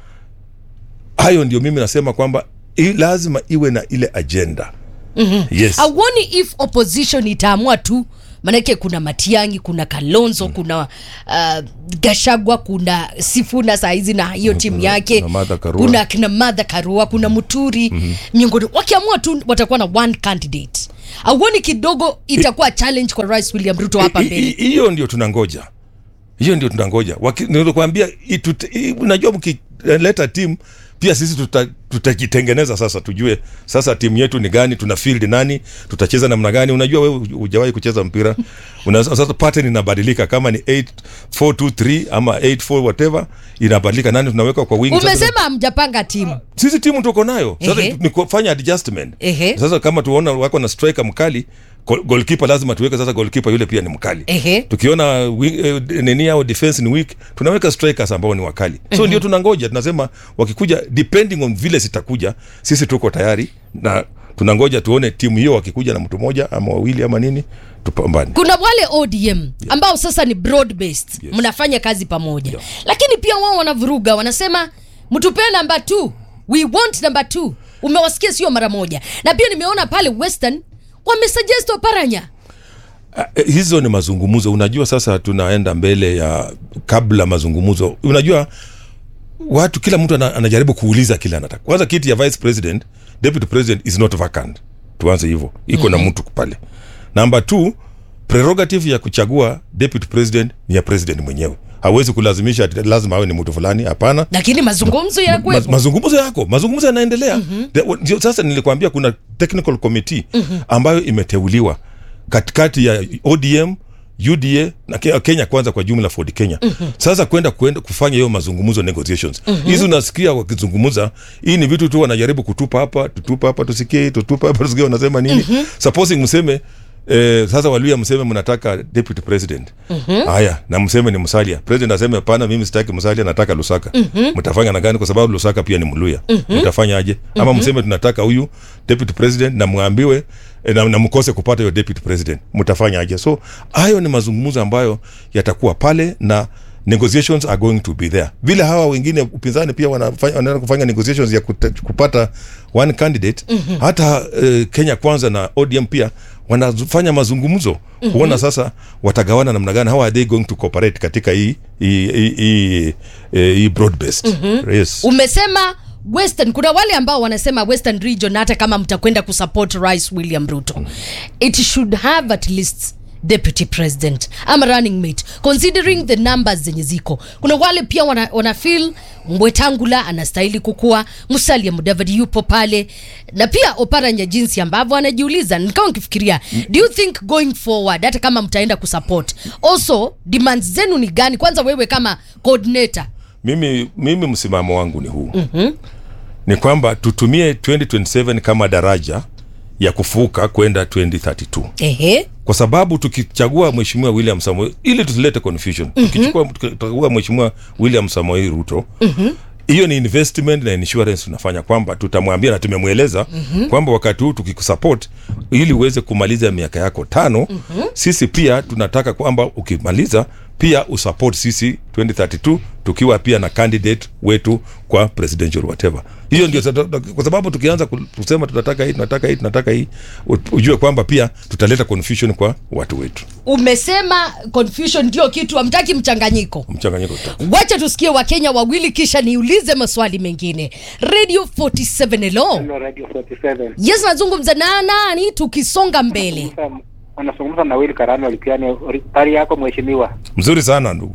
[SPEAKER 5] hayo ndio mimi nasema kwamba i, lazima iwe na ile agenda.
[SPEAKER 3] Mm-hmm.
[SPEAKER 5] Yes.
[SPEAKER 3] I wonder if opposition itaamua tu, manake kuna Matiang'i, kuna Kalonzo, mm. kuna uh, Gashagwa, kuna Sifuna saa hizi na hiyo mm, timu yake,
[SPEAKER 5] kuna Martha Karua,
[SPEAKER 3] kuna kina Martha Karua, kuna Muturi, mm-hmm. miongoni wakiamua tu watakuwa na one candidate. Auoni kidogo itakuwa I, challenge kwa Rais William Ruto hapa mbele?
[SPEAKER 5] Hiyo ndio tunangoja. Hiyo ndio tunangoja. Nilikwambia unajua mkileta timu pia sisi tutajitengeneza tuta sasa, tujue sasa timu yetu ni gani, tuna field nani, tutacheza namna gani. Unajua wewe hujawahi kucheza mpira. Una sasa pattern inabadilika, kama ni eight four two three ama eight four whatever inabadilika, nani tunaweka kwa wing.
[SPEAKER 3] Umesema hamjapanga timu.
[SPEAKER 5] Sisi timu tuko nayo. Sasa ni kufanya adjustment. Ehe. Sasa kama tuona wako na striker mkali, Goal- goalkeeper lazima tuweke sasa goalkeeper yule pia ni mkali.
[SPEAKER 3] Ehe.
[SPEAKER 5] Tukiona wi- eh, nini au defense ni weak, tunaweka strikers ambao ni wakali. So ndio tunangoja, tunasema wakikuja depending on vile zitakuja, sisi tuko tayari na tunangoja tuone timu hiyo wakikuja na mtu mmoja ama wawili ama nini tupambane.
[SPEAKER 3] Kuna wale O D M ambao sasa ni broad based,
[SPEAKER 5] Yes.
[SPEAKER 3] mnafanya kazi pamoja.
[SPEAKER 5] Yeah.
[SPEAKER 3] Lakini pia wao wanavuruga, wanasema mtupe namba two, we want number two. Umewasikia sio mara moja. Na pia nimeona pale Western wamesuggest Oparanya.
[SPEAKER 5] Uh, hizo ni mazungumzo. Unajua sasa tunaenda mbele ya kabla mazungumzo. Unajua watu, kila mtu ana- anajaribu kuuliza kila anataka. Kwanza kiti ya vice president, deputy president is not vacant. Tuanze hivyo. Iko mm-hmm. na mtu pale. Number two, prerogative ya kuchagua deputy president ni ya president mwenyewe. Hawezi kulazimisha ati lazima awe ni mtu fulani, hapana.
[SPEAKER 3] Lakini mazungumzo
[SPEAKER 5] Ma,
[SPEAKER 3] yanakuwepo.
[SPEAKER 5] mazungumzo yako, mazungumzo yanaendelea. Mm-hmm. Sasa nilikwambia kuna technical committee mm-hmm. ambayo imeteuliwa katikati ya O D M, U D A na Ke- Kenya Kwanza kwa jumla Ford Kenya. Mm-hmm. Sasa kwenda kwenda kufanya hiyo mazungumzo negotiations. Hizo mm-hmm. unasikia wakizungumza, hii ni vitu tu wanajaribu kutupa hapa, tutupa hapa tusikie, tutupa hapa tusikie wanasema nini. Mm-hmm. Supposing mseme Eh, sasa Waluya mseme mnataka deputy president. Mm-hmm. Haya, na mseme ni Musalia. President aseme hapana, mimi sitaki Musalia, nataka Lusaka. Mm-hmm. Mtafanya na gani? Kwa sababu Lusaka pia ni Mluya. Mm-hmm. Mtafanya aje? Mm-hmm. Ama mseme tunataka huyu deputy president na muambiwe eh, na, na mkose kupata hiyo deputy president. Mtafanya aje? So hayo ni mazungumzo ambayo yatakuwa pale na negotiations are going to be there. Vile hawa wengine upinzani pia wanafanya wanaenda kufanya negotiations ya kuta, kupata one candidate. Mm-hmm. Hata uh, Kenya Kwanza na O D M pia wanafanya mazungumzo mm-hmm. kuona sasa watagawana namna gani, how are they going to cooperate katika hii hii hii, hii, hii broad based. Mm-hmm. Yes.
[SPEAKER 3] Umesema Western, kuna wale ambao wanasema Western region hata kama mtakwenda kusupport Rais William Ruto, mm. it should have at least deputy president ama running mate considering the numbers zenye ziko. Kuna wale pia wana, wana feel Wetangula anastahili kukua, Musalia Mudavadi yupo pale, na pia Oparanya jinsi ambavyo anajiuliza. Nikawa nikifikiria, do you think going forward hata kama mtaenda kusupport, also demands zenu ni gani? Kwanza wewe kama coordinator.
[SPEAKER 5] Mimi mimi msimamo wangu ni huu. Mm-hmm. Ni kwamba tutumie twenty twenty-seven kama daraja ya kufuka kwenda twenty thirty-two.
[SPEAKER 3] Ehe.
[SPEAKER 5] Kwa sababu tukichagua Mheshimiwa William Samoei, ili tusilete confusion. Mm-hmm. Tukichukua tukichagua Mheshimiwa William Samoei Ruto, mm-hmm. hiyo ni investment na insurance tunafanya, kwamba tutamwambia na tumemweleza mm-hmm. kwamba wakati huu tukikusupport ili uweze kumaliza miaka yako tano, mm-hmm. sisi pia tunataka kwamba ukimaliza pia usupport sisi twenty thirty-two tukiwa pia na candidate wetu kwa presidential whatever. Hiyo ndio kwa sababu tukianza kusema tunataka hii tunataka hii tunataka hii, ujue kwamba pia tutaleta confusion kwa watu wetu.
[SPEAKER 3] Umesema confusion ndio kitu, hamtaki mchanganyiko.
[SPEAKER 5] Mchanganyiko tutaki.
[SPEAKER 3] Wacha tusikie Wakenya wawili kisha niulize maswali mengine. Radio forty-seven, hello.
[SPEAKER 2] Hello, Radio forty-seven.
[SPEAKER 3] Yes, nazungumza na nani tukisonga mbele?
[SPEAKER 2] Wanazungumza na Will Karani walikiani. Hali yako mheshimiwa?
[SPEAKER 5] Mzuri sana ndugu.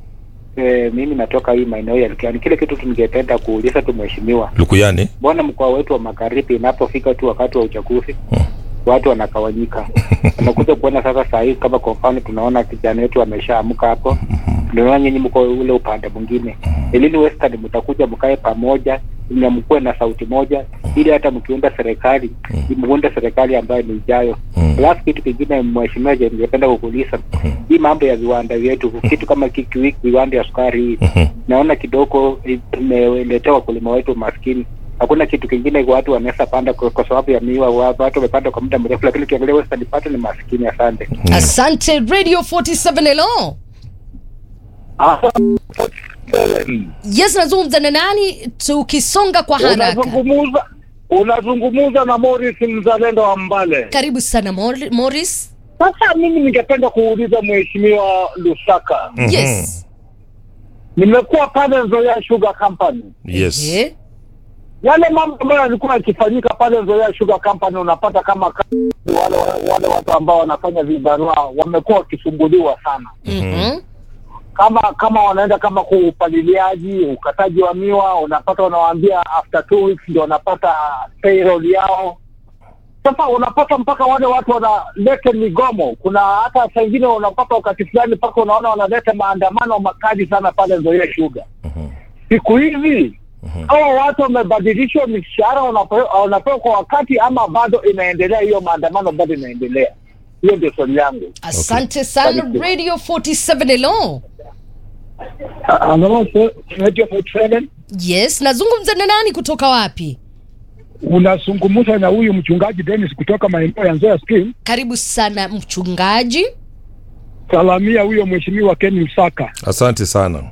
[SPEAKER 2] Eh, mimi natoka hii maeneo ya Lukiani. Kile kitu tungependa kuuliza tu mheshimiwa.
[SPEAKER 5] Lukuyani.
[SPEAKER 2] Mbona mkoa wetu wa Magharibi inapofika tu wakati wa uchaguzi hmm. watu wanakawanyika. Tunakuja kuona sasa saa hii kama kwa mfano tunaona kijana wetu ameshaamka hapo. Tunaona nyinyi mko ule upande mwingine. Elini Western mtakuja mkae pamoja, na mkuwe na sauti moja ili hata mkiunda serikali, muunde serikali ambayo ni ijayo. Alafu kitu kingine mheshimiwa, je, ningependa kukuuliza hii mambo ya viwanda vyetu, kitu kama kiki wiki viwanda ya sukari hii. Naona kidogo imeletewa wakulima wetu maskini. Hakuna kitu kingine watu wanaweza panda kwa, kwa sababu ya miwa, watu wamepanda kwa muda mrefu, lakini kiangalia Western pato ni maskini. Asante.
[SPEAKER 5] Mm.
[SPEAKER 3] Asante. Radio forty-seven, hello. Yes, nazungumza na nani tukisonga kwa haraka?
[SPEAKER 8] Unazungumuza unazungumuza na Morris mzalendo wa Mbale.
[SPEAKER 3] Karibu sana Mor- Morris.
[SPEAKER 8] Sasa mimi ningependa kuuliza mheshimiwa Lusaka.
[SPEAKER 3] Mm-hmm. Yes.
[SPEAKER 8] Nimekuwa pale Nzoia Sugar Company.
[SPEAKER 5] Yes.
[SPEAKER 3] Yeah.
[SPEAKER 8] Yale mambo ambayo yalikuwa yakifanyika pale Nzoia Sugar Company, unapata kama wale wale watu ambao wanafanya vibarua wamekuwa wakisumbuliwa sana.
[SPEAKER 3] Mhm.
[SPEAKER 8] Kama kama wanaenda kama kuupaliliaji, ukataji wa miwa, unapata wanawaambia after two weeks ndio wanapata payroll yao. Sasa unapata mpaka wale watu wanaleta migomo. Kuna hata saa nyingine unapata wakati fulani mpaka unaona wanaleta maandamano makali sana pale Nzoia Sugar. Uh-huh. Siku hizi uh-huh. hao watu wamebadilishwa mishahara, wanapewa wanapewa kwa wakati, ama bado inaendelea hiyo maandamano bado inaendelea? Hiyo ndio swali yangu.
[SPEAKER 3] Asante sana Radio forty-seven. Hello.
[SPEAKER 8] Hello, Radio forty-seven.
[SPEAKER 3] Yes, nazungumza na nani kutoka wapi?
[SPEAKER 8] Unazungumza na huyu mchungaji Dennis kutoka maeneo ya Nzoia Scheme.
[SPEAKER 3] Karibu sana mchungaji.
[SPEAKER 8] Salamia huyo mheshimiwa Ken Lusaka.
[SPEAKER 5] Asante sana.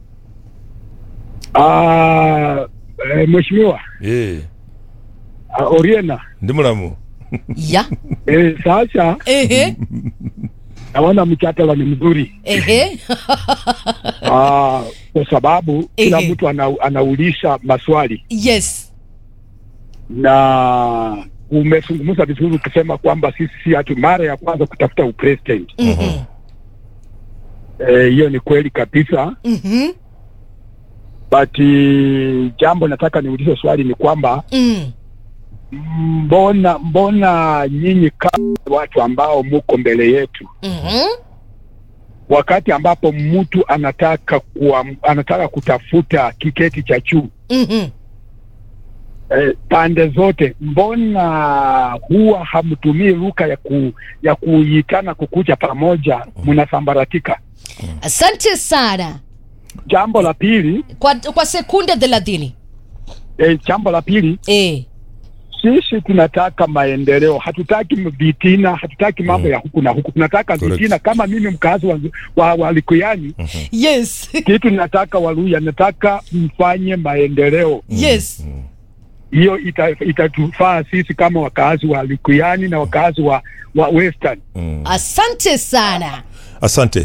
[SPEAKER 8] Ah, e, mheshimiwa.
[SPEAKER 5] Eh.
[SPEAKER 8] Uh, Oriena.
[SPEAKER 5] Ndimulamu.
[SPEAKER 3] Ya.
[SPEAKER 8] Eh, sasa.
[SPEAKER 3] Ehe.
[SPEAKER 8] Naona mchatala ni mzuri.
[SPEAKER 3] Ehe.
[SPEAKER 8] Ah, kwa sababu kila
[SPEAKER 3] Ehe.
[SPEAKER 8] mtu ana, anaulisha maswali.
[SPEAKER 3] Yes.
[SPEAKER 8] Na umezungumza vizuri ukisema kwamba sisi si hatu mara ya kwanza kutafuta upresident.
[SPEAKER 3] Mhm.
[SPEAKER 8] Eh, hiyo ni kweli kabisa.
[SPEAKER 3] Mhm.
[SPEAKER 8] But uh, jambo nataka niulize swali ni kwamba
[SPEAKER 3] Mm.
[SPEAKER 8] mbona mbona nyinyi kama watu ambao muko mbele yetu,
[SPEAKER 3] Mhm.
[SPEAKER 8] wakati ambapo mtu anataka kuwa, anataka kutafuta kiketi cha juu
[SPEAKER 3] Mhm.
[SPEAKER 8] eh, pande zote, mbona huwa hamtumii lugha ya ku, ya kuitana kukuja pamoja, mnasambaratika?
[SPEAKER 3] Asante sana.
[SPEAKER 8] Jambo la pili,
[SPEAKER 3] Kwa kwa sekunde thelathini.
[SPEAKER 8] eh, jambo la pili
[SPEAKER 3] Eh.
[SPEAKER 8] sisi tunataka maendeleo, hatutaki vitina, hatutaki mambo
[SPEAKER 5] Mm.
[SPEAKER 8] ya huku na huku, tunataka
[SPEAKER 5] Correct.
[SPEAKER 8] vitina. Kama mimi mkazi wa, wa, wa Likuyani,
[SPEAKER 3] Yes.
[SPEAKER 8] kitu nataka Waluya, nataka mfanye maendeleo.
[SPEAKER 3] Yes.
[SPEAKER 8] Hiyo ita, itatufaa sisi kama wakazi wa Likuyani na wakazi wa, wa Western.
[SPEAKER 5] Mm.
[SPEAKER 3] Asante sana.
[SPEAKER 5] Asante.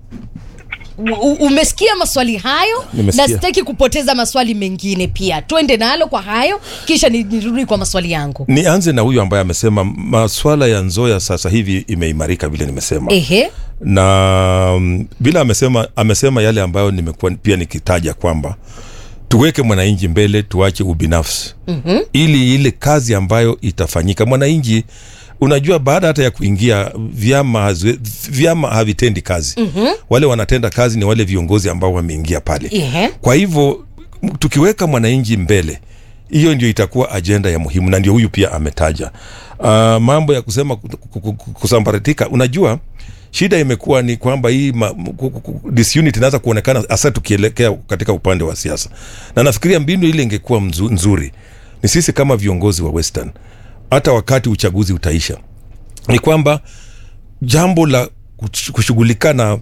[SPEAKER 3] U- u- umesikia maswali hayo?
[SPEAKER 5] Nimesikia.
[SPEAKER 3] Na sitaki kupoteza maswali mengine pia. Twende nalo kwa hayo kisha ni- nirudi kwa maswali yangu.
[SPEAKER 5] Nianze na huyu ambaye amesema maswala ya Nzoia sasa hivi imeimarika vile nimesema.
[SPEAKER 3] Ehe.
[SPEAKER 5] Na mm, bila amesema amesema yale ambayo nimekuwa pia nikitaja kwamba tuweke mwananchi mbele, tuache ubinafsi.
[SPEAKER 3] Mhm.
[SPEAKER 5] Ili ile kazi ambayo itafanyika mwananchi, unajua baada hata ya kuingia vyama hazwe, vyama havitendi kazi.
[SPEAKER 3] Mhm.
[SPEAKER 5] Wale wanatenda kazi ni wale viongozi ambao wameingia pale.
[SPEAKER 3] Ehe.
[SPEAKER 5] Kwa hivyo m- tukiweka mwananchi mbele, hiyo ndio itakuwa ajenda ya muhimu, na ndio huyu pia ametaja. Uh, mambo ya kusema ku- ku- ku- ku- kusambaratika, unajua shida imekuwa ni kwamba hii ma- ku- ku- ku- disunity inaanza kuonekana hasa tukielekea katika upande wa siasa, na nafikiria mbinu ile ingekuwa mzu, nzuri ni sisi kama viongozi wa Western, hata wakati uchaguzi utaisha, ni kwamba jambo la kush- kushughulika na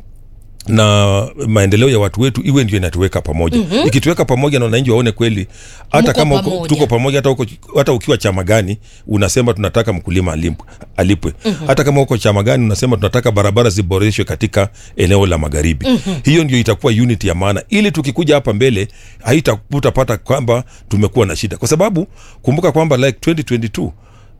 [SPEAKER 5] na maendeleo ya watu wetu iwe ndio inatuweka pamoja. Mm-hmm. Ikituweka pamoja na wananchi waone kweli hata
[SPEAKER 3] Mko
[SPEAKER 5] kama uko,
[SPEAKER 3] pamoja.
[SPEAKER 5] tuko pamoja, hata uko, hata ukiwa chama gani unasema tunataka mkulima alipwe, alipwe. Mm-hmm. Hata kama uko chama gani unasema tunataka barabara ziboreshwe katika eneo la magharibi. Mm-hmm. Hiyo ndio itakuwa unity ya maana, ili tukikuja hapa mbele haitapata kwamba tumekuwa na shida, kwa sababu kumbuka kwamba like twenty twenty-two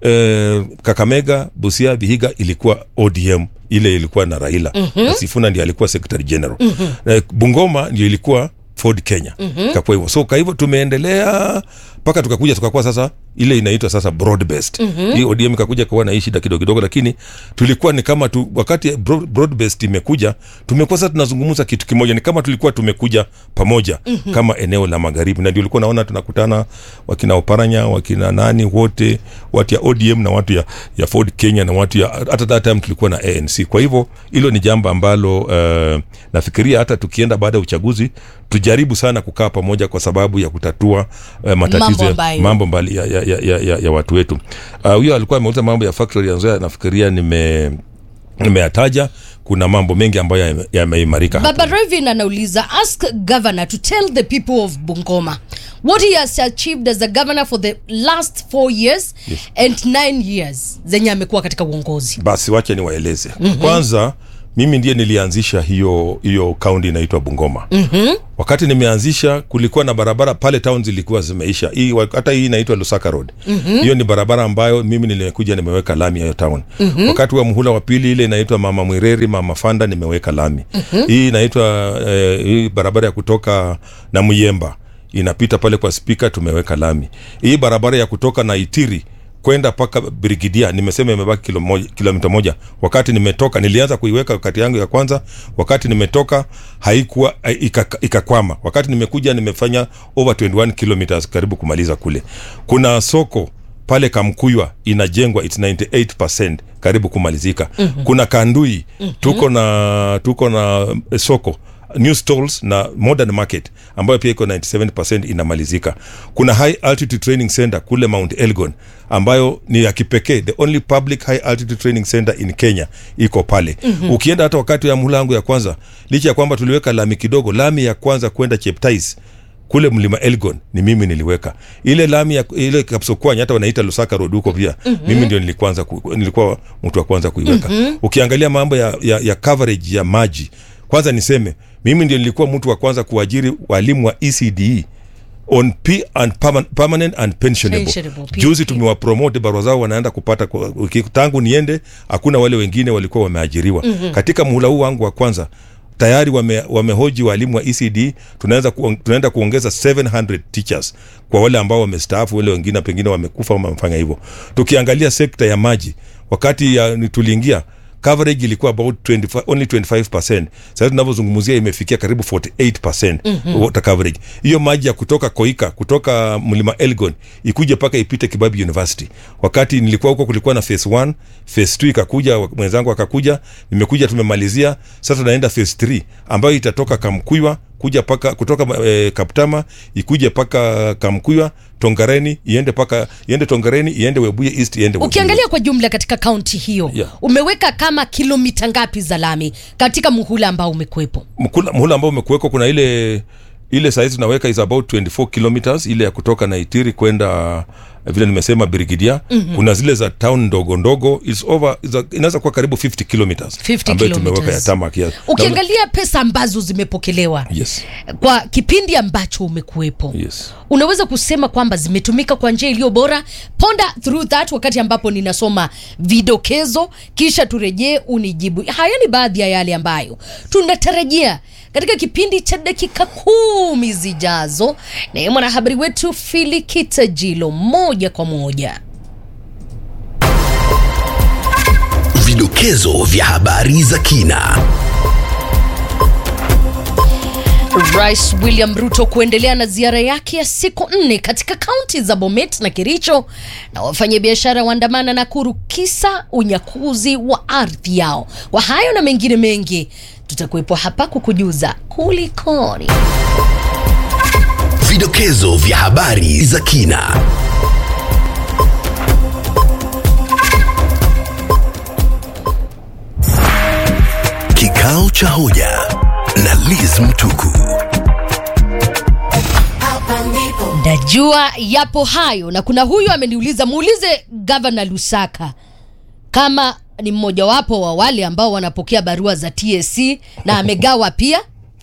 [SPEAKER 5] eh, Kakamega, Busia, Vihiga ilikuwa O D M, ile ilikuwa na Raila. Mm-hmm. Na Sifuna ndiye alikuwa secretary general. Mm-hmm. Eh, Bungoma ndio ilikuwa Ford Kenya. Mm-hmm. Kakwa hivyo. So kwa hivyo tumeendelea mpaka tukakuja tukakuwa sasa ile inaitwa sasa broad based. Mm-hmm. Hii O D M ikakuja kwa na hii shida kidogo kidogo, lakini tulikuwa ni kama tu, wakati broad, broad based imekuja tumekuwa sasa tunazungumza kitu kimoja, ni kama tulikuwa tumekuja pamoja. Mm-hmm. Kama eneo la magharibi, na ndio ulikuwa naona tunakutana wakina Oparanya, wakina nani wote, watu ya O D M na watu ya, ya Ford Kenya na watu ya hata that time tulikuwa na A N C. Kwa hivyo hilo ni jambo ambalo uh, nafikiria hata tukienda baada ya uchaguzi tujaribu sana kukaa pamoja kwa sababu ya kutatua uh, matatizo
[SPEAKER 3] Mambo
[SPEAKER 5] ya,
[SPEAKER 3] ambayo.
[SPEAKER 5] mambo mbali ya, ya, ya, ya, ya, ya watu wetu. Uh, huyo alikuwa ameuliza mambo ya factory ya Nzoia, nafikiria nime nimeyataja. Kuna mambo mengi ambayo yame- yameimarika hapa.
[SPEAKER 3] Baba Revin anauliza, ask governor to tell the people of Bungoma what he has achieved as a governor for the last four years. Yes. And nine years zenye amekuwa katika uongozi.
[SPEAKER 5] Basi wache niwaeleze. Mm-hmm. Kwanza mimi ndiye nilianzisha hiyo hiyo kaunti inaitwa Bungoma. Mm-hmm. Wakati nimeanzisha kulikuwa na barabara pale, town zilikuwa zimeisha. Hii hata hii inaitwa Lusaka Road. Mm-hmm. Hiyo ni barabara ambayo mimi nilikuja nimeweka lami ya hiyo town. Mm-hmm. Wakati wa muhula wa pili ile inaitwa Mama Mwireri, Mama Fanda nimeweka lami. Mm-hmm. Hii inaitwa eh, hii barabara ya kutoka na Muyemba inapita pale kwa speaker, tumeweka lami. Hii barabara ya kutoka na Itiri kwenda paka Brigidia nimesema imebaki kilo moja, kilomita moja. Wakati nimetoka nilianza kuiweka wakati yangu ya kwanza, wakati nimetoka haikuwa ikakwama. Wakati nimekuja nimefanya over twenty-one kilometers karibu kumaliza kule. Kuna soko pale Kamkuywa inajengwa, it's ninety-eight percent karibu kumalizika. Mm-hmm. Kuna Kandui, mm-hmm. tuko na tuko na eh, soko new stalls na modern market ambayo pia iko ninety-seven percent inamalizika. Kuna high altitude training center kule Mount Elgon ambayo ni ya kipekee, the only public high altitude training center in Kenya iko pale. Mm-hmm. Ukienda hata wakati ya muhula wangu ya kwanza, licha ya kwamba tuliweka lami kidogo, lami ya kwanza kwenda Cheptais kule mlima Elgon ni mimi niliweka. Ile lami ya ile Kapsokwa hata wanaita Lusaka Road huko pia, mm-hmm. mimi ndio nilikuanza ku, nilikuwa mtu wa kwanza kuiweka. Mm-hmm. Ukiangalia mambo ya, ya ya coverage ya maji, kwanza niseme mimi ndio nilikuwa mtu wa kwanza kuajiri walimu wa E C D E on P and permanent and pensionable. pensionable Juzi tumewa promote, barua zao wanaenda kupata kwa, tangu niende hakuna wale wengine walikuwa wameajiriwa. Mm-hmm. Katika muhula huu wangu wa kwanza tayari wame, wamehoji walimu wa E C D, tunaanza ku, tunaenda kuongeza seven hundred teachers kwa wale ambao wamestaafu, wale wengine pengine wamekufa au wamefanya hivyo. Tukiangalia sekta ya maji, wakati ya, tuliingia coverage ilikuwa about twenty-five, only twenty-five percent. Sasa tunavyozungumzia imefikia karibu forty-eight percent. Mm-hmm. water coverage. Hiyo maji ya kutoka Koika, kutoka mlima Elgon ikuje paka ipite Kibabi University. Wakati nilikuwa huko kulikuwa na phase one, phase two ikakuja, mwenzangu akakuja, nimekuja tumemalizia, sasa tunaenda phase three ambayo itatoka Kamkuywa kuja paka kutoka e, Kaptama ikuje paka Kamkuywa, Tongareni iende paka iende Tongareni iende Webuye East iende Webuye.
[SPEAKER 3] Ukiangalia kwa jumla katika kaunti hiyo, yeah. umeweka kama kilomita ngapi za lami katika muhula ambao umekuepo?
[SPEAKER 5] Muhula, muhula ambao umekuweko kuna ile ile size tunaweka is about twenty-four kilometers, ile ya kutoka Naitiri kwenda vile nimesema Birigidia. Mm-hmm. Kuna zile za town ndogo ndogo is over inaweza kuwa karibu fifty kilometers ambayo tumeweka ya tamak ya.
[SPEAKER 3] Ukiangalia pesa ambazo zimepokelewa,
[SPEAKER 5] yes.
[SPEAKER 3] kwa kipindi ambacho umekuepo,
[SPEAKER 5] yes.
[SPEAKER 3] unaweza kusema kwamba zimetumika kwa njia iliyo bora? Ponda through that wakati ambapo ninasoma vidokezo, kisha turejee unijibu. Haya ni baadhi ya yale ambayo tunatarajia katika kipindi cha dakika kumi zijazo, na mwanahabari wetu Filikita Jilo moja kwa moja.
[SPEAKER 1] Vidokezo vya habari za kina.
[SPEAKER 3] Rais William Ruto kuendelea na ziara yake ya siku nne katika kaunti za Bomet na Kericho, na wafanyabiashara waandamana Nakuru kisa unyakuzi wa ardhi yao. Kwa hayo na mengine mengi tutakuwepo hapa kukujuza kulikoni.
[SPEAKER 1] Vidokezo vya habari za kina. Kikao cha hoja na Liz Mtuku.
[SPEAKER 3] Najua yapo hayo, na kuna huyu ameniuliza, muulize Governor Lusaka kama ni mmoja wapo wa wale ambao wanapokea barua za T S C na amegawa pia.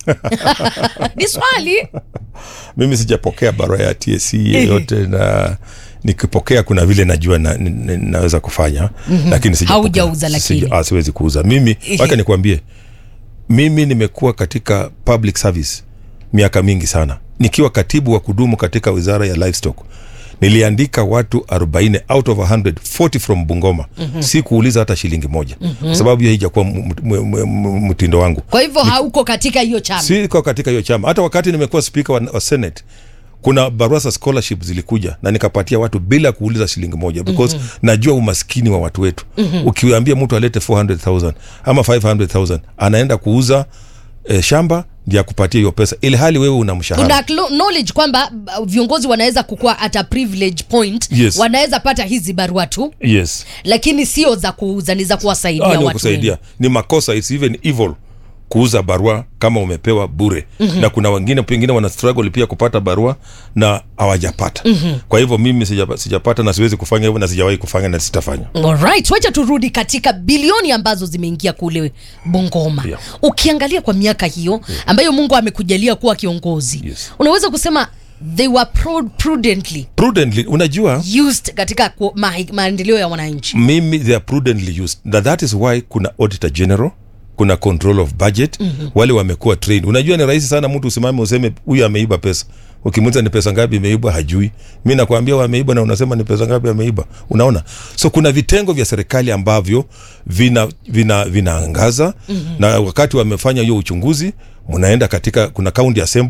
[SPEAKER 3] Ni swali.
[SPEAKER 5] Mimi sijapokea barua ya T S C yote, na nikipokea kuna vile najua na, na, naweza kufanya. Mm-hmm. Lakini sijapokea.
[SPEAKER 3] Haujauza lakini.
[SPEAKER 5] Sija, siwezi kuuza. Mimi waka nikwambie, mimi nimekuwa katika public service miaka mingi sana. Nikiwa katibu wa kudumu katika wizara ya livestock, niliandika watu arobaini out of one hundred forty from Bungoma. Mm-hmm. Si kuuliza hata shilingi moja. Mm-hmm. Sababu hiyo haijakuwa mtindo wangu.
[SPEAKER 3] Kwa hivyo hauko katika hiyo chama?
[SPEAKER 5] Si kwa katika hiyo chama. Hata wakati nimekuwa speaker wa, wa Senate, kuna barua za scholarship zilikuja na nikapatia watu bila kuuliza shilingi moja, because mm-hmm. najua umaskini wa watu wetu. Mm-hmm. Ukiwaambia mtu alete four hundred thousand ama five hundred thousand, anaenda kuuza eh, shamba ndio kupatia hiyo pesa, ili hali wewe una mshahara.
[SPEAKER 3] Kuna knowledge kwamba viongozi wanaweza kukua at a privilege point.
[SPEAKER 5] Yes.
[SPEAKER 3] Wanaweza pata hizi barua tu.
[SPEAKER 5] Yes.
[SPEAKER 3] Lakini sio za kuuza, ni za kuwasaidia
[SPEAKER 5] ah,
[SPEAKER 3] watu.
[SPEAKER 5] Ni kusaidia. Ni makosa, it's even evil kuuza barua kama umepewa bure. Mm-hmm. Na kuna wengine pengine wana struggle pia kupata barua na hawajapata. Mm-hmm. Kwa hivyo mimi sijapata, sijapata na siwezi kufanya hivyo, na sijawahi kufanya na sitafanya.
[SPEAKER 3] Alright, wacha turudi katika bilioni ambazo zimeingia kule Bungoma. Yeah. Ukiangalia kwa miaka hiyo ambayo Mungu amekujalia kuwa kiongozi, yes. unaweza kusema they were prudently
[SPEAKER 5] prudently unajua
[SPEAKER 3] used katika ma maendeleo ya wananchi.
[SPEAKER 5] Mimi they are prudently used. That, that is why kuna auditor general, kuna control of budget. Mm-hmm. Wale wamekuwa trained. Unajua ni rahisi sana mtu usimame useme huyu ameiba pesa. Ukimuuliza ni pesa ngapi imeibwa, hajui. Mimi nakwambia wameiba na unasema ni pesa ngapi ameiba. Unaona? So kuna vitengo vya serikali ambavyo vina vina vinaangaza. Mm-hmm. Na wakati wamefanya hiyo uchunguzi, mnaenda katika kuna county assembly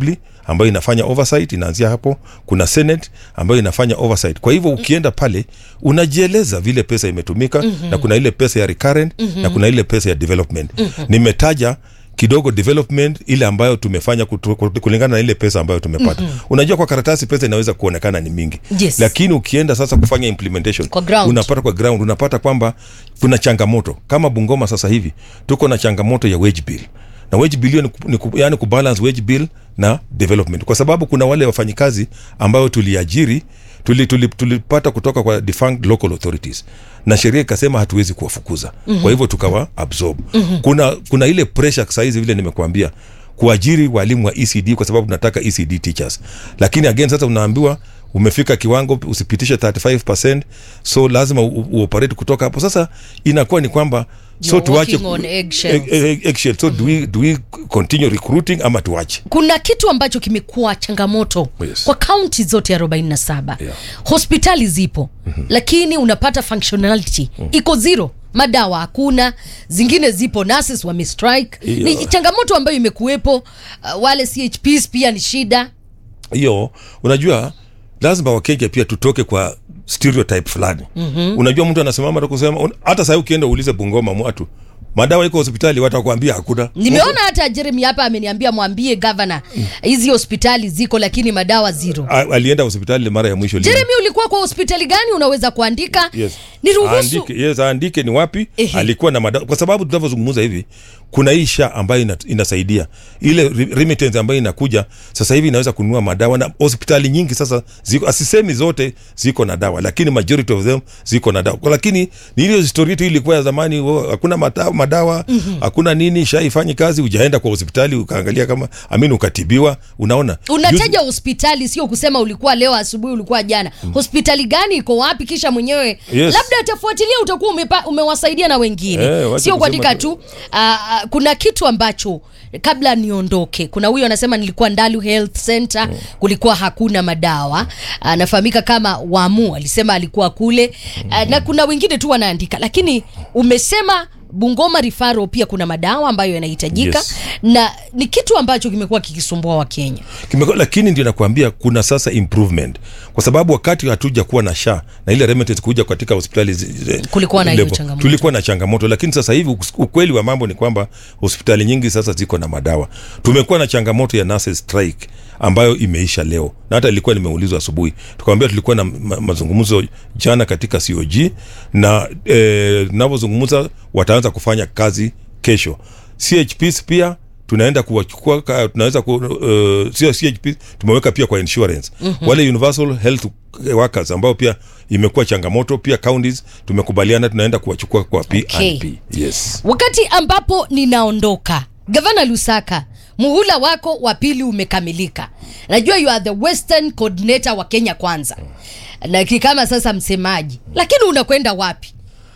[SPEAKER 5] ambayo inafanya oversight, inaanzia hapo. Kuna Senate ambayo inafanya oversight. Kwa hivyo ukienda pale unajieleza vile pesa imetumika, mm-hmm. na kuna ile pesa ya recurrent, mm-hmm. na kuna ile pesa ya development. Mm-hmm. Nimetaja kidogo development ile ambayo tumefanya kutu, kulingana na ile pesa ambayo tumepata. Mm-hmm. Unajua kwa karatasi pesa inaweza kuonekana ni mingi.
[SPEAKER 3] Yes.
[SPEAKER 5] Lakini ukienda sasa kufanya implementation, unapata kwa ground, unapata kwamba kuna changamoto. Kama Bungoma sasa hivi tuko na changamoto ya wage bill. Na wage bill ni, ni, yani kubalance wage bill na development. Kwa sababu kuna wale wafanyikazi ambao tuliajiri, tuli, tuli, tulipata kutoka kwa defunct local authorities. Na sheria ikasema hatuwezi kuwafukuza. Mm-hmm. Kwa hivyo tukawa absorb. Mm-hmm. Kuna kuna ile pressure saizi vile nimekuambia kuajiri walimu wa E C D kwa sababu tunataka E C D teachers. Lakini again sasa unaambiwa umefika kiwango usipitishe thirty-five percent, so lazima uoperate kutoka hapo. Sasa inakuwa ni kwamba so tuache eggshells. Egg, egg so mm-hmm. do we do we continue recruiting ama tuache?
[SPEAKER 3] Kuna kitu ambacho kimekuwa changamoto, yes. kwa county zote arobaini na saba. Yeah. Hospitali zipo, mm-hmm. lakini unapata functionality mm-hmm. iko zero. Madawa hakuna, zingine zipo, nurses wame strike. Yeah. Ni changamoto ambayo imekuwepo. Uh, wale C H Ps pia ni shida.
[SPEAKER 5] Hiyo unajua lazima Wakenya pia tutoke kwa stereotype fulani. Mm-hmm. Unajua mtu anasimama na kusema hata sasa ukienda uulize Bungoma watu madawa iko hospitali watakwambia hakuna.
[SPEAKER 3] Nimeona hata Jeremy hapa ameniambia mwambie governor hizi mm. hospitali ziko lakini madawa zero.
[SPEAKER 5] A, alienda hospitali mara ya mwisho.
[SPEAKER 3] Jeremy ulikuwa kwa hospitali gani? Unaweza kuandika?
[SPEAKER 5] Yes.
[SPEAKER 3] Niruhusu.
[SPEAKER 5] Andike, yes, andike ni wapi? Ehe. Alikuwa na madawa kwa sababu tunavyozungumza hivi kuna hii sha ambayo ina, inasaidia. Ile remittance ambayo inakuja sasa hivi inaweza kununua madawa na hospitali nyingi sasa ziko, asisemi zote ziko na dawa lakini majority of them ziko na dawa. Lakini ni ile historia tu ilikuwa ya zamani, hakuna madawa, madawa mm-hmm. hakuna nini, sha ifanyi kazi, hujaenda kwa hospitali ukaangalia kama amini ukatibiwa. Unaona?
[SPEAKER 3] Unataja hospitali sio kusema ulikuwa leo asubuhi ulikuwa jana. Mm. Hospitali gani iko wapi kisha mwenyewe yes. labda atafuatilia utakuwa umepa, umewasaidia na wengine. Eh, sio kuandika tu. Uh, kuna kitu ambacho kabla niondoke, kuna huyo anasema nilikuwa Ndalu Health Center, mm. kulikuwa hakuna madawa. Anafahamika kama Wamu, alisema alikuwa kule. Mm. Na kuna wengine tu wanaandika, lakini umesema Bungoma Rifaro pia kuna madawa ambayo yanahitajika. Yes. Na ni kitu ambacho kimekuwa kikisumbua wa Kenya.
[SPEAKER 5] Kimekuwa, lakini ndio nakwambia kuna sasa improvement. Kwa sababu wakati hatuja kuwa na sha na ile remittance kuja katika hospitali
[SPEAKER 3] kulikuwa na hiyo changamoto.
[SPEAKER 5] Tulikuwa na changamoto, lakini sasa hivi ukweli wa mambo ni kwamba hospitali nyingi sasa ziko na madawa. Tumekuwa na changamoto ya nurses strike ambayo imeisha leo. Na hata ilikuwa nimeulizwa asubuhi. Tukamwambia tulikuwa na ma- mazungumzo jana katika C O G na eh, tunapozungumza wataanza kufanya kazi kesho. C H Ps pia tunaenda kuwachukua, tunaweza ku uh, sio C H Ps tumeweka pia kwa insurance. Mm-hmm. Wale universal health workers ambao pia imekuwa changamoto, pia counties tumekubaliana tunaenda kuwachukua kwa P and P. Okay. Yes.
[SPEAKER 3] Wakati ambapo ninaondoka, Gavana Lusaka, muhula wako wa pili umekamilika. Najua you are the Western coordinator wa Kenya Kwanza. Na kama sasa msemaji, lakini unakwenda wapi?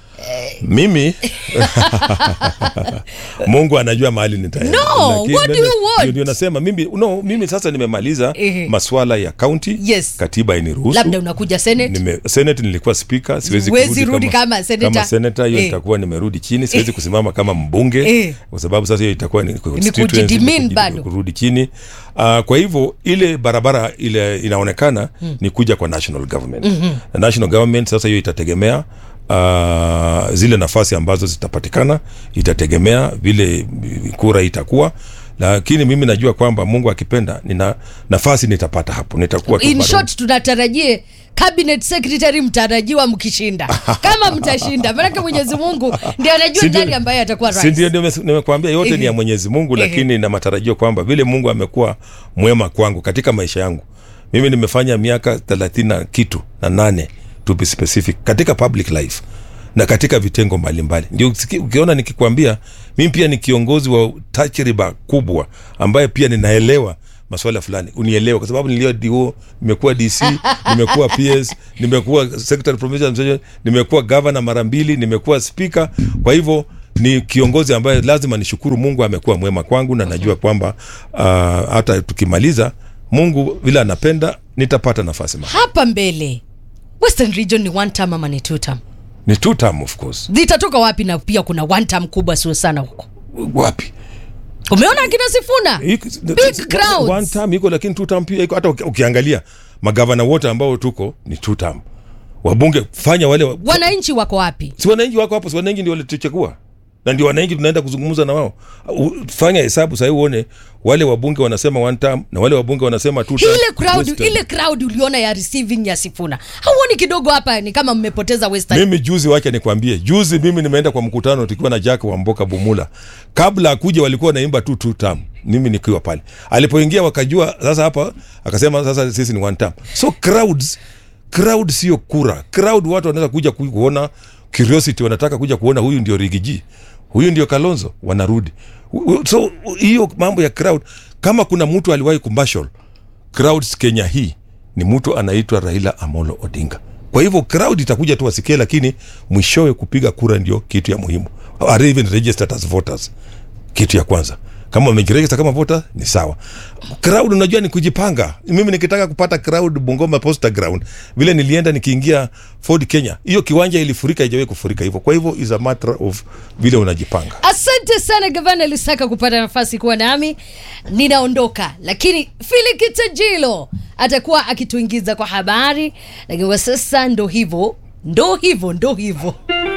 [SPEAKER 5] Mimi Mungu anajua mahali nitaenda.
[SPEAKER 3] No, Laki, what do you want?
[SPEAKER 5] Ndio nasema mimi no, mimi sasa nimemaliza uh-huh. masuala ya county.
[SPEAKER 3] Yes.
[SPEAKER 5] Katiba iniruhusu.
[SPEAKER 3] Labda unakuja Senate.
[SPEAKER 5] Nime Senate nilikuwa speaker, siwezi
[SPEAKER 3] kurudi kama, kama senator.
[SPEAKER 5] Kama senator hiyo itakuwa nimerudi chini, siwezi eh. kusimama kama mbunge eh. kwa sababu sasa hiyo itakuwa ni
[SPEAKER 3] constituency bado
[SPEAKER 5] kurudi chini. Uh, kwa hivyo ile barabara ile inaonekana hmm. ni kuja kwa national government. Mm-hmm. Na national government sasa hiyo itategemea Uh, zile nafasi ambazo zitapatikana, itategemea vile kura itakuwa, lakini mimi najua kwamba Mungu akipenda nina nafasi nitapata hapo, nitakuwa
[SPEAKER 3] in short tunatarajie cabinet secretary mtarajiwa mkishinda. Kama mtashinda, maana Mwenyezi Mungu ndiye anajua nani ambaye atakuwa rais.
[SPEAKER 5] Ndio nimekuambia yote ni ya Mwenyezi Mungu, lakini na matarajio kwamba vile Mungu amekuwa mwema kwangu katika maisha yangu. Mimi nimefanya miaka thelathini na kitu na nane to be specific katika public life na katika vitengo mbalimbali. Ndio ukiona nikikwambia mimi pia ni kiongozi wa tajriba kubwa ambaye pia ninaelewa masuala fulani. Unielewa kwa sababu nilio D O, nimekuwa D C, nimekuwa P S, nimekuwa secretary provincial, nimekuwa governor mara mbili, nimekuwa speaker. Kwa hivyo ni kiongozi ambaye lazima nishukuru Mungu amekuwa mwema kwangu, na najua kwamba uh, hata tukimaliza Mungu vile anapenda nitapata nafasi mahali.
[SPEAKER 3] Hapa mbele Western Region ni one term ama ni two term?
[SPEAKER 5] Ni two term of course.
[SPEAKER 3] Zitatoka wapi? Na pia kuna one term kubwa sio sana huko.
[SPEAKER 5] Wapi?
[SPEAKER 3] Umeona akina Sifuna? Big crowds.
[SPEAKER 5] One term iko lakini two term pia iko. Hata ukiangalia magavana wote ambao tuko ni two term. Wabunge fanya wale wa...
[SPEAKER 3] wananchi wako wapi?
[SPEAKER 5] Si wananchi wako hapo, si wananchi ndio walituchagua. Na ndio wananchi tunaenda kuzungumza na wao. Fanya hesabu sasa uone wale wabunge wanasema one term na wale wabunge wanasema two term.
[SPEAKER 3] Ile crowd Western. Ile crowd uliona ya receiving ya Sifuna. Hauoni kidogo hapa ni kama mmepoteza Western?
[SPEAKER 5] Mimi juzi wake nikwambie. Juzi mimi nimeenda kwa mkutano tukiwa na Jack wa Mboka Bumula. Kabla akuja walikuwa wanaimba tu two term. Mimi nikiwa pale. Alipoingia wakajua sasa hapa akasema sasa sisi ni one term. So crowds crowd sio kura. Crowd watu wanaweza kuja kuona curiosity, wanataka kuja kuona huyu ndio Rigiji, huyu ndio Kalonzo, wanarudi. So hiyo mambo ya crowd, kama kuna mtu aliwahi kumbashol crowds Kenya hii ni mtu anaitwa Raila Amolo Odinga. Kwa hivyo crowd itakuja tu wasikie, lakini mwishowe kupiga kura ndio kitu ya muhimu. Are even registered as voters, kitu ya kwanza. Kama umejiregister kama voter ni sawa. Crowd unajua ni kujipanga. Mimi nikitaka kupata crowd Bungoma Posta Ground, vile nilienda nikiingia Ford Kenya, hiyo kiwanja ilifurika, haijawahi kufurika hivyo. Kwa hivyo is a matter of vile unajipanga.
[SPEAKER 3] Asante sana Gavana Lusaka kupata nafasi kuwa nami. Ninaondoka, lakini Felix Tajilo atakuwa akituingiza kwa habari. Lakini kwa sasa ndo hivyo, ndo hivyo, ndo hivyo.